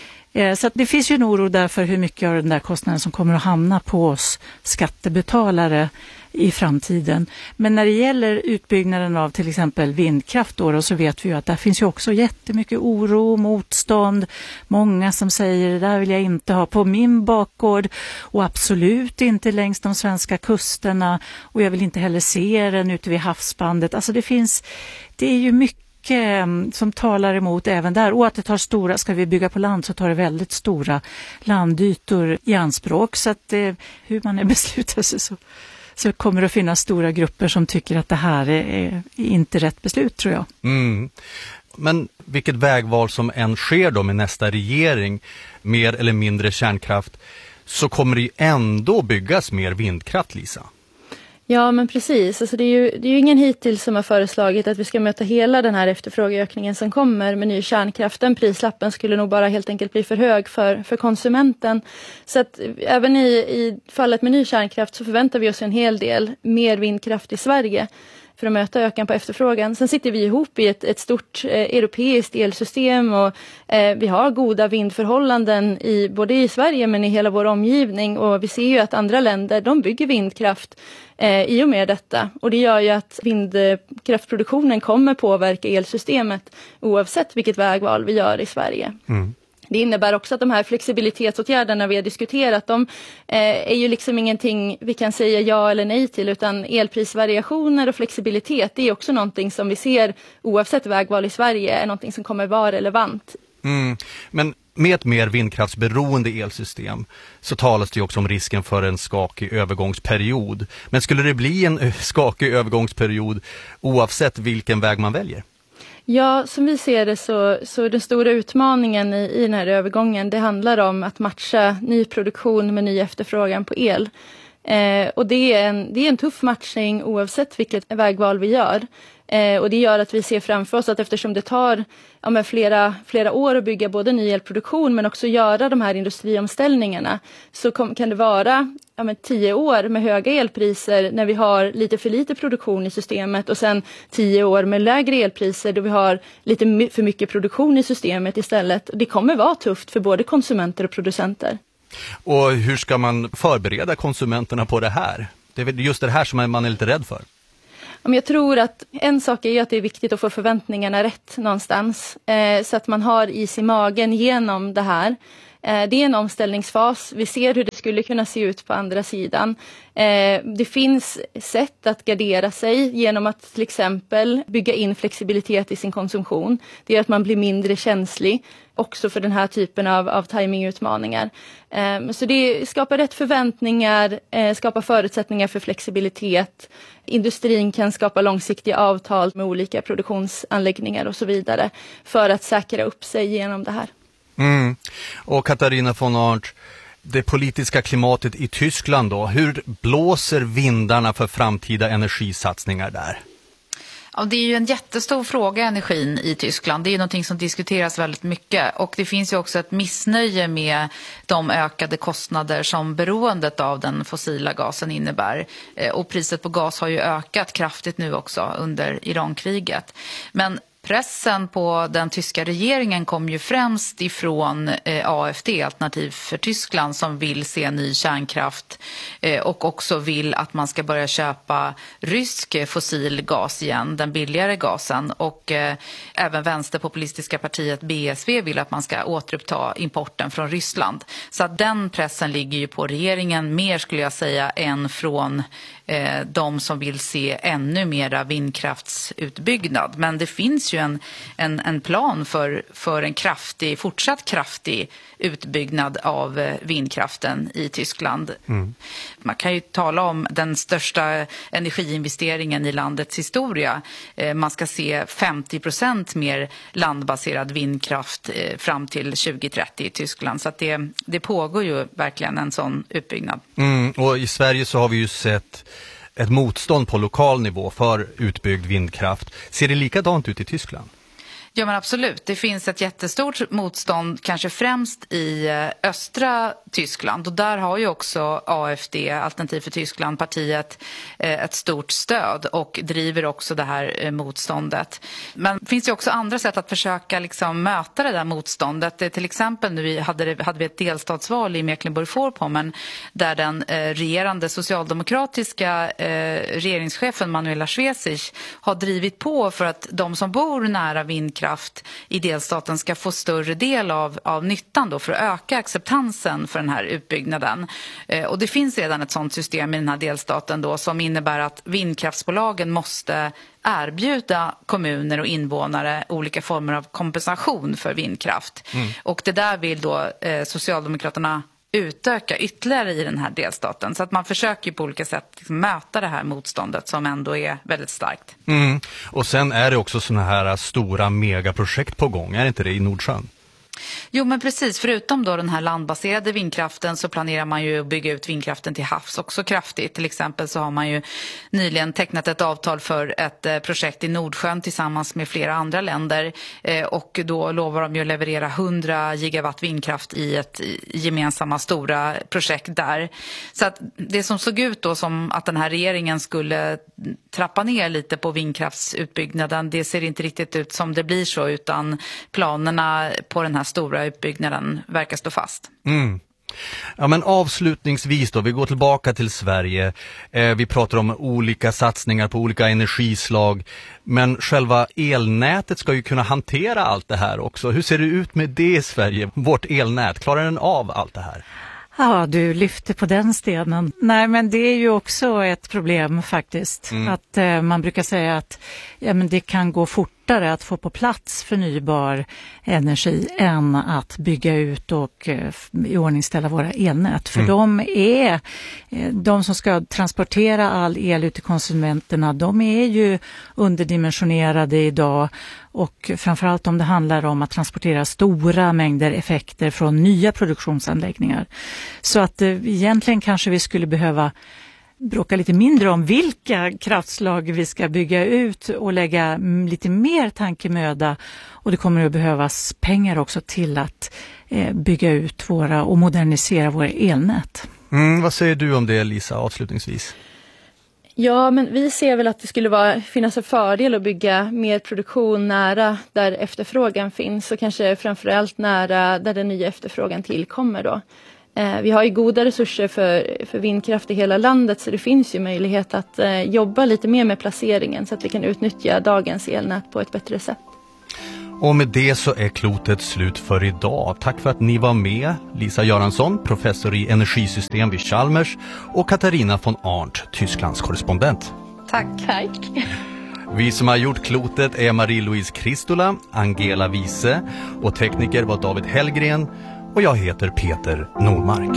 Så att det finns ju en oro där för hur mycket av den där kostnaden som kommer att hamna på oss skattebetalare i framtiden. Men när det gäller utbyggnaden av till exempel vindkraft då, så vet vi ju att där finns ju också jättemycket oro och motstånd. Många som säger det där vill jag inte ha på min bakgård och absolut inte längs de svenska kusterna och jag vill inte heller se den ute vid havsbandet. Alltså det finns, det är ju mycket som talar emot även där. Och att det tar stora, ska vi bygga på land så tar det väldigt stora landytor i anspråk. Så att eh, hur man är beslutad sig så, så kommer det att finnas stora grupper som tycker att det här är, är inte rätt beslut, tror jag. Mm. Men vilket vägval som än sker då med nästa regering, mer eller mindre kärnkraft, så kommer det ju ändå byggas mer vindkraft, Lisa. Ja, men precis. Alltså det, är ju, det är ju ingen hittills som har föreslagit att vi ska möta hela den här efterfrågeökningen som kommer med ny kärnkraft. Den prislappen skulle nog bara helt enkelt bli för hög för, för konsumenten. Så att även i, i fallet med ny kärnkraft så förväntar vi oss en hel del mer vindkraft i Sverige för att möta ökan på efterfrågan. Sen sitter vi ihop i ett, ett stort eh, europeiskt elsystem och eh, vi har goda vindförhållanden i, både i Sverige men i hela vår omgivning. Och vi ser ju att andra länder, de bygger vindkraft eh, i och med detta. Och det gör ju att vindkraftproduktionen kommer påverka elsystemet oavsett vilket vägval vi gör i Sverige. Mm. Det innebär också att de här flexibilitetsåtgärderna vi har diskuterat, de eh, är ju liksom ingenting vi kan säga ja eller nej till, utan elprisvariationer och flexibilitet, det är också någonting som vi ser oavsett vägval i Sverige är någonting som kommer vara relevant. Mm. Men Med ett mer vindkraftsberoende elsystem så talas det ju också om risken för en skakig övergångsperiod. Men skulle det bli en skakig övergångsperiod oavsett vilken väg man väljer? Ja, som vi ser det så, så den stora utmaningen i, i den här övergången, det handlar om att matcha ny produktion med ny efterfrågan på el. Eh, och det är, en, det är en tuff matchning oavsett vilket vägval vi gör. Eh, och det gör att vi ser framför oss att eftersom det tar ja, men flera, flera år att bygga både ny elproduktion men också göra de här industriomställningarna, så kom, kan det vara ja, men tio år med höga elpriser när vi har lite för lite produktion i systemet, och sen tio år med lägre elpriser då vi har lite my- för mycket produktion i systemet istället. Det kommer vara tufft för både konsumenter och producenter. Och hur ska man förbereda konsumenterna på det här? Det är väl just det här som man är lite rädd för. Jag tror att en sak är ju att det är viktigt att få förväntningarna rätt någonstans. Eh, så att man har is i magen genom det här. Eh, det är en omställningsfas. Vi ser hur det skulle kunna se ut på andra sidan. Eh, det finns sätt att gardera sig genom att till exempel bygga in flexibilitet i sin konsumtion. Det gör att man blir mindre känslig också för den här typen av, av timingutmaningar. Eh, så det skapar rätt förväntningar, eh, skapar förutsättningar för flexibilitet. Industrin kan skapa långsiktiga avtal med olika produktionsanläggningar och så vidare för att säkra upp sig genom det här. Mm. Och Katarina von Arndt, det politiska klimatet i Tyskland då, hur blåser vindarna för framtida energisatsningar där? Ja, det är ju en jättestor fråga, energin i Tyskland. Det är ju någonting som diskuteras väldigt mycket. Och det finns ju också ett missnöje med de ökade kostnader som beroendet av den fossila gasen innebär. Och priset på gas har ju ökat kraftigt nu också under Irankriget. Men pressen på den tyska regeringen kom ju främst ifrån eh, A F D, Alternativ för Tyskland, som vill se ny kärnkraft eh, och också vill att man ska börja köpa rysk fossil gas igen, den billigare gasen. Och eh, även vänsterpopulistiska partiet B S V vill att man ska återuppta importen från Ryssland. Så att den pressen ligger ju på regeringen mer, skulle jag säga, än från eh, de som vill se ännu mera vindkraftsutbyggnad. Men det finns ju en, en, en plan för, för en kraftig, fortsatt kraftig utbyggnad av vindkraften i Tyskland. Mm. Man kan ju tala om den största energiinvesteringen i landets historia. Man ska se femtio procent mer landbaserad vindkraft fram till tjugo trettio i Tyskland. Så att det, det pågår ju verkligen en sån utbyggnad. Mm, och i Sverige så har vi ju sett ett motstånd på lokal nivå för utbyggd vindkraft. Ser det likadant ut i Tyskland? Ja, men absolut. Det finns ett jättestort motstånd, kanske främst i östra Tyskland. Och där har ju också A F D, Alternativ för Tyskland, partiet, ett stort stöd och driver också det här motståndet. Men det finns ju också andra sätt att försöka liksom möta det där motståndet. Till exempel nu hade, hade vi ett delstatsval i Mecklenburg-Vorpommern där den eh, regerande socialdemokratiska eh, regeringschefen Manuela Schwesig har drivit på för att de som bor nära vindkraft i delstaten ska få större del av, av nyttan då, för att öka acceptansen för den här utbyggnaden. Eh, och det finns redan ett sådant system i den här delstaten då, som innebär att vindkraftsbolagen måste erbjuda kommuner och invånare olika former av kompensation för vindkraft. Mm. Och det där vill då eh, Socialdemokraterna utöka ytterligare i den här delstaten. Så att man försöker på olika sätt liksom möta det här motståndet som ändå är väldigt starkt. Mm. Och sen är det också såna här stora megaprojekt på gång, är det inte det, i Nordsjön? Jo, men precis. Förutom då den här landbaserade vindkraften så planerar man ju att bygga ut vindkraften till havs också kraftigt. Till exempel så har man ju nyligen tecknat ett avtal för ett projekt i Nordsjön tillsammans med flera andra länder. Och då lovar de ju att leverera hundra gigawatt vindkraft i ett gemensamma stora projekt där. Så att det som såg ut då som att den här regeringen skulle trappa ner lite på vindkraftsutbyggnaden, det ser inte riktigt ut som det blir så, utan planerna på den här stora utbyggnaden verkar stå fast. Mm. Ja, men avslutningsvis då, vi går tillbaka till Sverige. Eh, vi pratar om olika satsningar på olika energislag, men själva elnätet ska ju kunna hantera allt det här också. Hur ser det ut med det i Sverige? Vårt elnät, klarar den av allt det här? Ja, du lyfter på den stenen. Nej, men det är ju också ett problem faktiskt. Mm. Att eh, man brukar säga att ja, men det kan gå fortare fortare att få på plats förnybar energi än att bygga ut och eh, iordningställa våra elnät. För mm. de är, eh, de som ska transportera all el ut till konsumenterna, de är ju underdimensionerade idag. Och framförallt om det handlar om att transportera stora mängder effekter från nya produktionsanläggningar. Så att eh, egentligen kanske vi skulle behöva bråka lite mindre om vilka kraftslag vi ska bygga ut och lägga lite mer tankemöda. Och det kommer att behövas pengar också till att eh, bygga ut våra och modernisera våra elnät. Mm, vad säger du om det, Lisa, avslutningsvis? Ja, men vi ser väl att det skulle vara, finnas en fördel att bygga mer produktion nära där efterfrågan finns och kanske framförallt nära där den nya efterfrågan tillkommer då. Eh, vi har ju goda resurser för, för vindkraft i hela landet, så det finns ju möjlighet att eh, jobba lite mer med placeringen så att vi kan utnyttja dagens elnät på ett bättre sätt. Och med det så är klotet slut för idag. Tack för att ni var med. Lisa Göransson, professor i energisystem vid Chalmers, och Katarina von Arndt, Tysklands korrespondent. Tack. Tack. Vi som har gjort klotet är Marie-Louise Kristola, Angela Wiese, och tekniker var David Hellgren, och jag heter Peter Normark.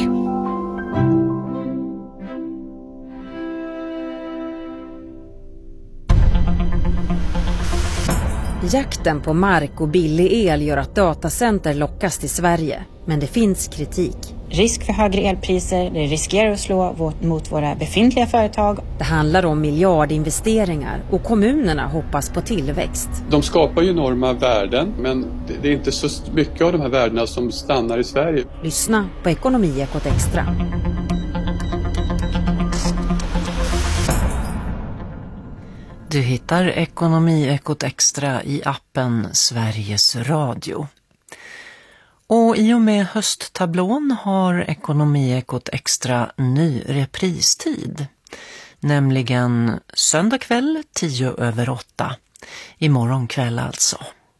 Jakten på mark och billig el gör att datacenter lockas till Sverige, men det finns kritik. Risk för högre elpriser, det riskerar att slå mot våra befintliga företag. Det handlar om miljardinvesteringar och kommunerna hoppas på tillväxt. De skapar ju enorma värden, men det är inte så mycket av de här värdena som stannar i Sverige. Lyssna på Ekonomiekot Extra. Du hittar Ekonomiekot Extra i appen Sveriges Radio. Och i och med hösttablån har Ekonomiekot Extra ny repristid. Nämligen söndag kväll tio över åtta. Imorgon kväll alltså.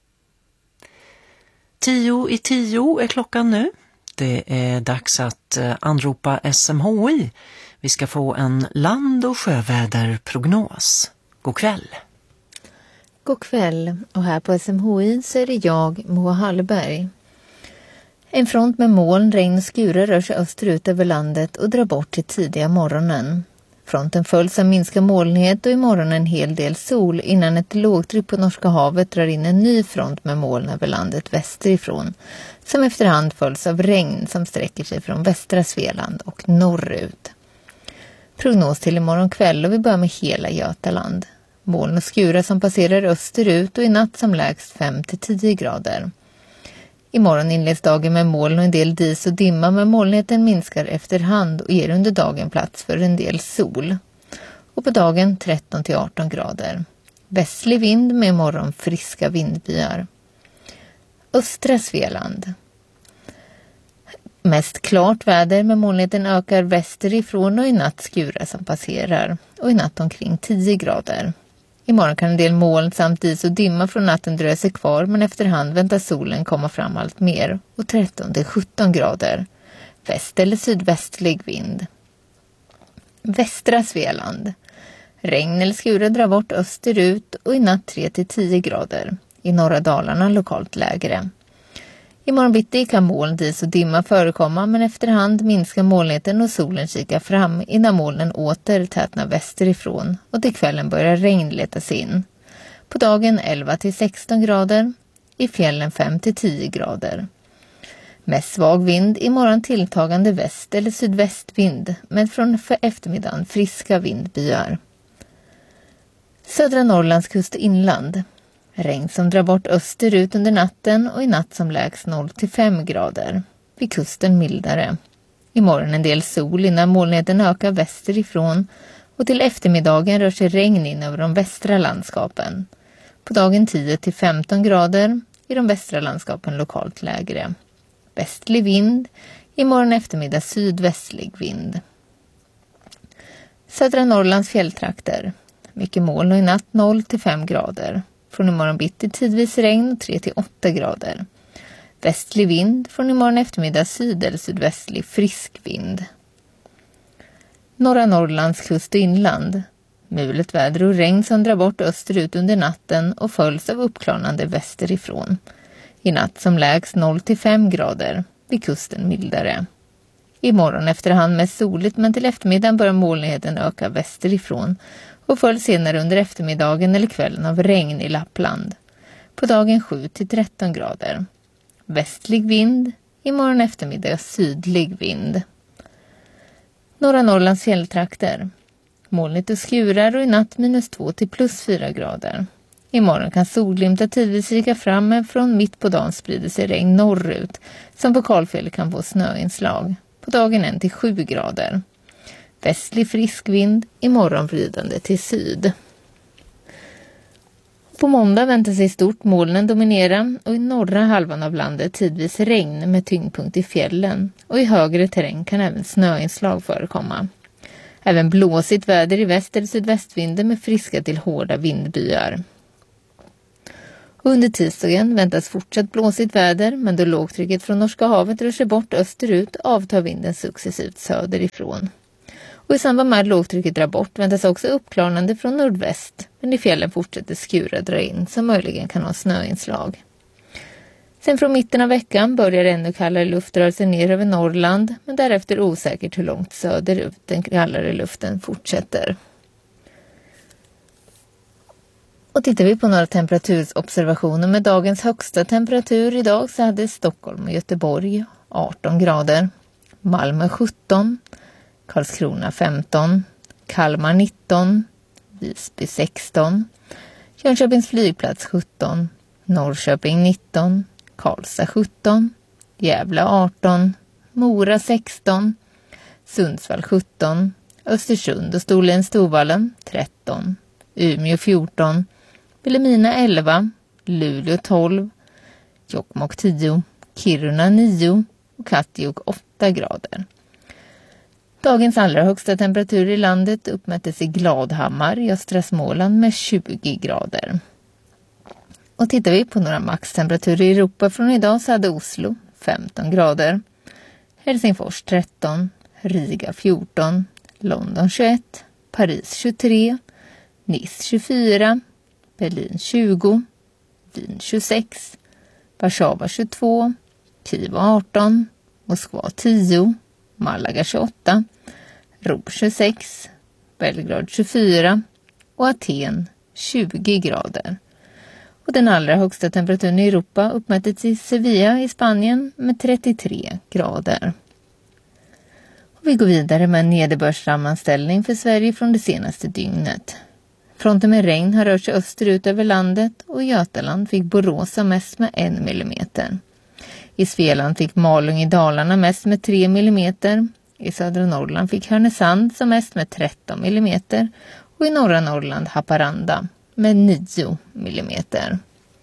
Tio i tio är klockan nu. Det är dags att anropa S M H I. Vi ska få en land- och sjöväderprognos. God kväll. God kväll, och här på S M H I så är det jag, Moa Hallberg. En front med moln, regn och skurar rör sig österut över landet och drar bort till tidiga morgonen. Fronten följs av minskad molnighet och imorgon en hel del sol innan ett lågtryck på Norska havet drar in en ny front med moln över landet västerifrån, som efterhand följs av regn som sträcker sig från västra Svealand och norrut. Prognos till imorgon kväll, och vi börjar med hela Götaland. Moln och skurar som passerar österut och i natt som lägst fem till tio grader. Imorgon inleds dagen med moln och en del dis och dimma, men molnigheten minskar efterhand och ger under dagen plats för en del sol. Och på dagen tretton till arton grader. Västlig vind med imorgon friska vindbyar. Östra Svealand. Mest klart väder, med molnigheten ökar västerifrån och i natt skurar som passerar. Och i natt omkring tio grader. Imorgon kan en del moln samt dis och dimma från natten dröja sig kvar, men efterhand väntas solen komma fram allt mer och tretton till sjutton grader. Väst- eller sydvästlig vind. Västra Svealand. Regn eller skurar drar bort österut och i natt tre till tio grader. I norra Dalarna lokalt lägre. Imorgon bitti kan moln, dis och dimma förekomma, men efterhand minskar molnigheten och solen kikar fram innan molnen åter tätnar västerifrån och till kvällen börjar regn leta sig in. På dagen elva till sexton grader, i fjällen fem till tio grader. Mest svag vind, imorgon tilltagande väst- eller sydvästvind, men från för eftermiddagen friska vindbyar. Södra Norrlands kust inland. Regn som drar bort österut under natten och i natt som lägst noll till fem grader. Vid kusten mildare. Imorgon en del sol innan molnigheten ökar västerifrån och till eftermiddagen rör sig regn in över de västra landskapen. På dagen tio till femton grader, i de västra landskapen lokalt lägre. Västlig vind, imorgon eftermiddag sydvästlig vind. Södra Norrlands fjälltrakter. Mycket moln och i natt noll till fem grader. Från imorgon bitti tidvis regn tre till åtta grader. Västlig vind, från imorgon eftermiddag syd- eller sydvästlig frisk vind. Norra Norrlands kust och inland. Mulet väder och regn som drar bort österut under natten och följs av uppklarnande västerifrån. I natt som lägst noll till fem grader, vid kusten mildare. Imorgon efterhand mest soligt, men till eftermiddagen börjar molnigheten öka västerifrån och följs senare under eftermiddagen eller kvällen av regn i Lappland. På dagen sju till tretton grader. Västlig vind, imorgon eftermiddag sydlig vind. Norra Norrlands fjälltrakter. Molnigt och skurar och i natt minus två till plus fyra grader. Imorgon kan solglimtar tidvis vika fram, men från mitt på dagen sprider sig regn norrut som på Kalfjället kan få snöinslag. På dagen en till sju grader. Västlig frisk vind, imorgon vridande till syd. På måndag väntar sig stort molnen dominera och i norra halvan av landet tidvis regn med tyngdpunkt i fjällen, och i högre terräng kan även snöinslag förekomma. Även blåsigt väder i väst eller sydvästvinden med friska till hårda vindbyar. Under tisdagen väntas fortsatt blåsigt väder, men då lågtrycket från Norska havet rör sig bort österut avtar vinden successivt söderifrån. Och i samband med att lågtrycket drar bort väntas också uppklarnande från nordväst, men i fjällen fortsätter skura dra in som möjligen kan ha snöinslag. Sen från mitten av veckan börjar ännu kallare luft röra sig ner över Norrland, men därefter osäkert hur långt söderut den kallare luften fortsätter. Och tittar vi på några temperaturobservationer med dagens högsta temperatur idag, så hade Stockholm och Göteborg arton grader, Malmö sjutton, Karlskrona femton, Kalmar nitton, Visby sexton, Jönköpings flygplats sjutton, Norrköping nitton, Karlstad sjutton, Gävle arton, Mora sexton, Sundsvall sjutton, Östersund och Storlien Storvallen tretton, Umeå fjorton, Vilhelmina elva, Luleå tolv, Jokkmokk tio, Kiruna nio och Kattegatt åtta grader. Dagens allra högsta temperatur i landet uppmättes i Gladhammar i östra Småland med tjugo grader. Och tittar vi på några maxtemperaturer i Europa från idag, så hade Oslo femton grader, Helsingfors tretton, Riga fjorton, London tjugoett, Paris tjugotre, Nice tjugofyra, Berlin tjugo, Wien tjugosex, Warszawa tjugotvå, Kiev arton, Moskva tio, Malaga tjugoåtta, Rom tjugosex, Belgrad tjugofyra och Aten tjugo grader. Och den allra högsta temperaturen i Europa uppmättes i Sevilla i Spanien med trettiotre grader. Och vi går vidare med en nederbördssammanställning för Sverige från det senaste dygnet. Fronten med regn har rört sig österut över landet och i Götaland fick Borås mest med en millimeter. I Svealand fick Malung i Dalarna mest med tre millimeter. I södra Norrland fick Härnösand som mest med tretton millimeter och i norra Norrland Haparanda med nio millimeter.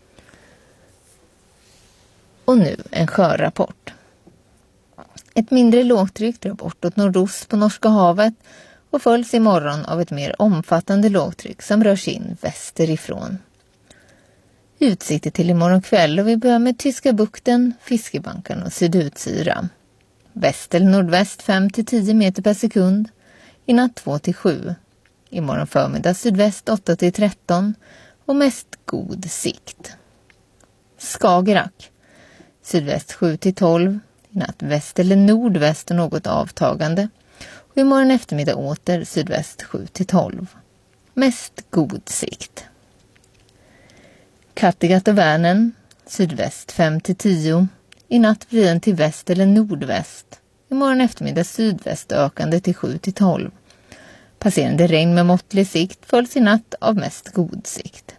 Och nu en sjörapport. Ett mindre lågtryck drar bortåt nordost på Norska havet och följs imorgon av ett mer omfattande lågtryck som rör sig in västerifrån. Utsikter till imorgon kväll, och vi börjar med Tyska bukten, Fiskebanken och Sydutsyra. Väst eller nordväst fem till tio meter per sekund, i natt två till sju. Imorgon förmiddag sydväst åtta till tretton och mest god sikt. Skagerrak. Sydväst sju till tolv, i natt väst eller nordväst och något avtagande. Och imorgon eftermiddag åter sydväst sju till tolv. Mest god sikt. Kattegatt och Vänern. Sydväst fem till tio. I natt vriden till väst eller nordväst. Imorgon eftermiddag sydväst ökande till sju till tolv. Passerande regn med måttlig sikt följs i natt av mest god sikt.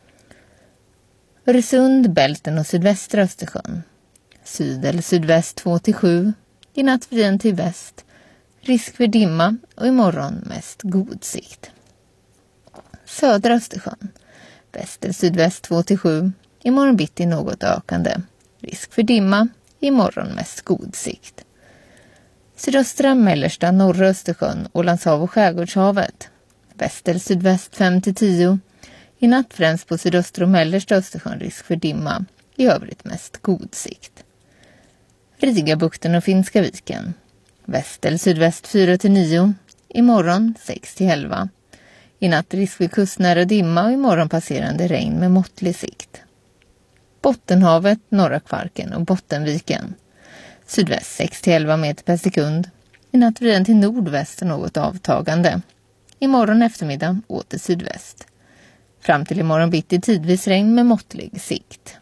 Öresund, Bälten och sydvästra Östersjön. Syd eller sydväst två till sju. I natt vriden till väst. Risk för dimma och imorgon mest god sikt. Södra Östersjön. Väst eller sydväst två till sju. Imorgon bitti något ökande. Risk för dimma. Imorgon mest god sikt. Sydöstra, mellersta, norra Östersjön, Ålandshav och Skärgårdshavet. Väst eller sydväst fem till tio. I natt främst på sydöstra och mellersta Östersjön risk för dimma. I övrigt mest god sikt. Rigabukten och Finska viken. Väst eller sydväst fyra till nio. Imorgon sex till elva. I natt risk för kustnära dimma och imorgon passerande regn med måttlig sikt. Bottenhavet, norra Kvarken och Bottenviken. Sydväst sex till elva meter per sekund. I natt vriden till nordväst och något avtagande. Imorgon eftermiddag åter sydväst. Fram till imorgon bitti tidvis regn med måttlig sikt.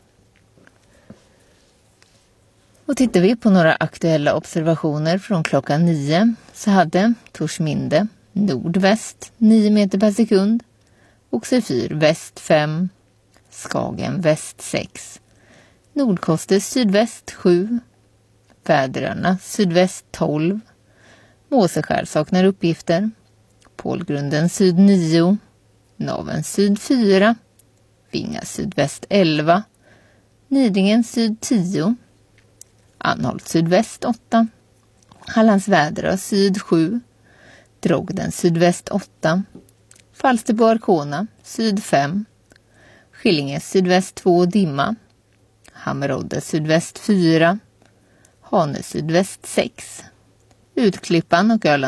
Och tittar vi på några aktuella observationer från klockan nio så hade Torsminde nordväst nio meter per sekund, Oxefyr väst fem, Skagen väst sex, Nordkoster sydväst sju, Väderöarna sydväst tolv, Måseskär saknar uppgifter, Pålgrunden syd nio, Naven syd fyra, Vinga sydväst elva, Nidingen syd tio, Anholt sydväst åtta, Hallands Väderö syd sju, Drogden sydväst åtta, Falsterbo Arkona syd fem, Skillinge sydväst två dimma, Hammerodde sydväst fyra, Hane sydväst sex, Utklippan och Öland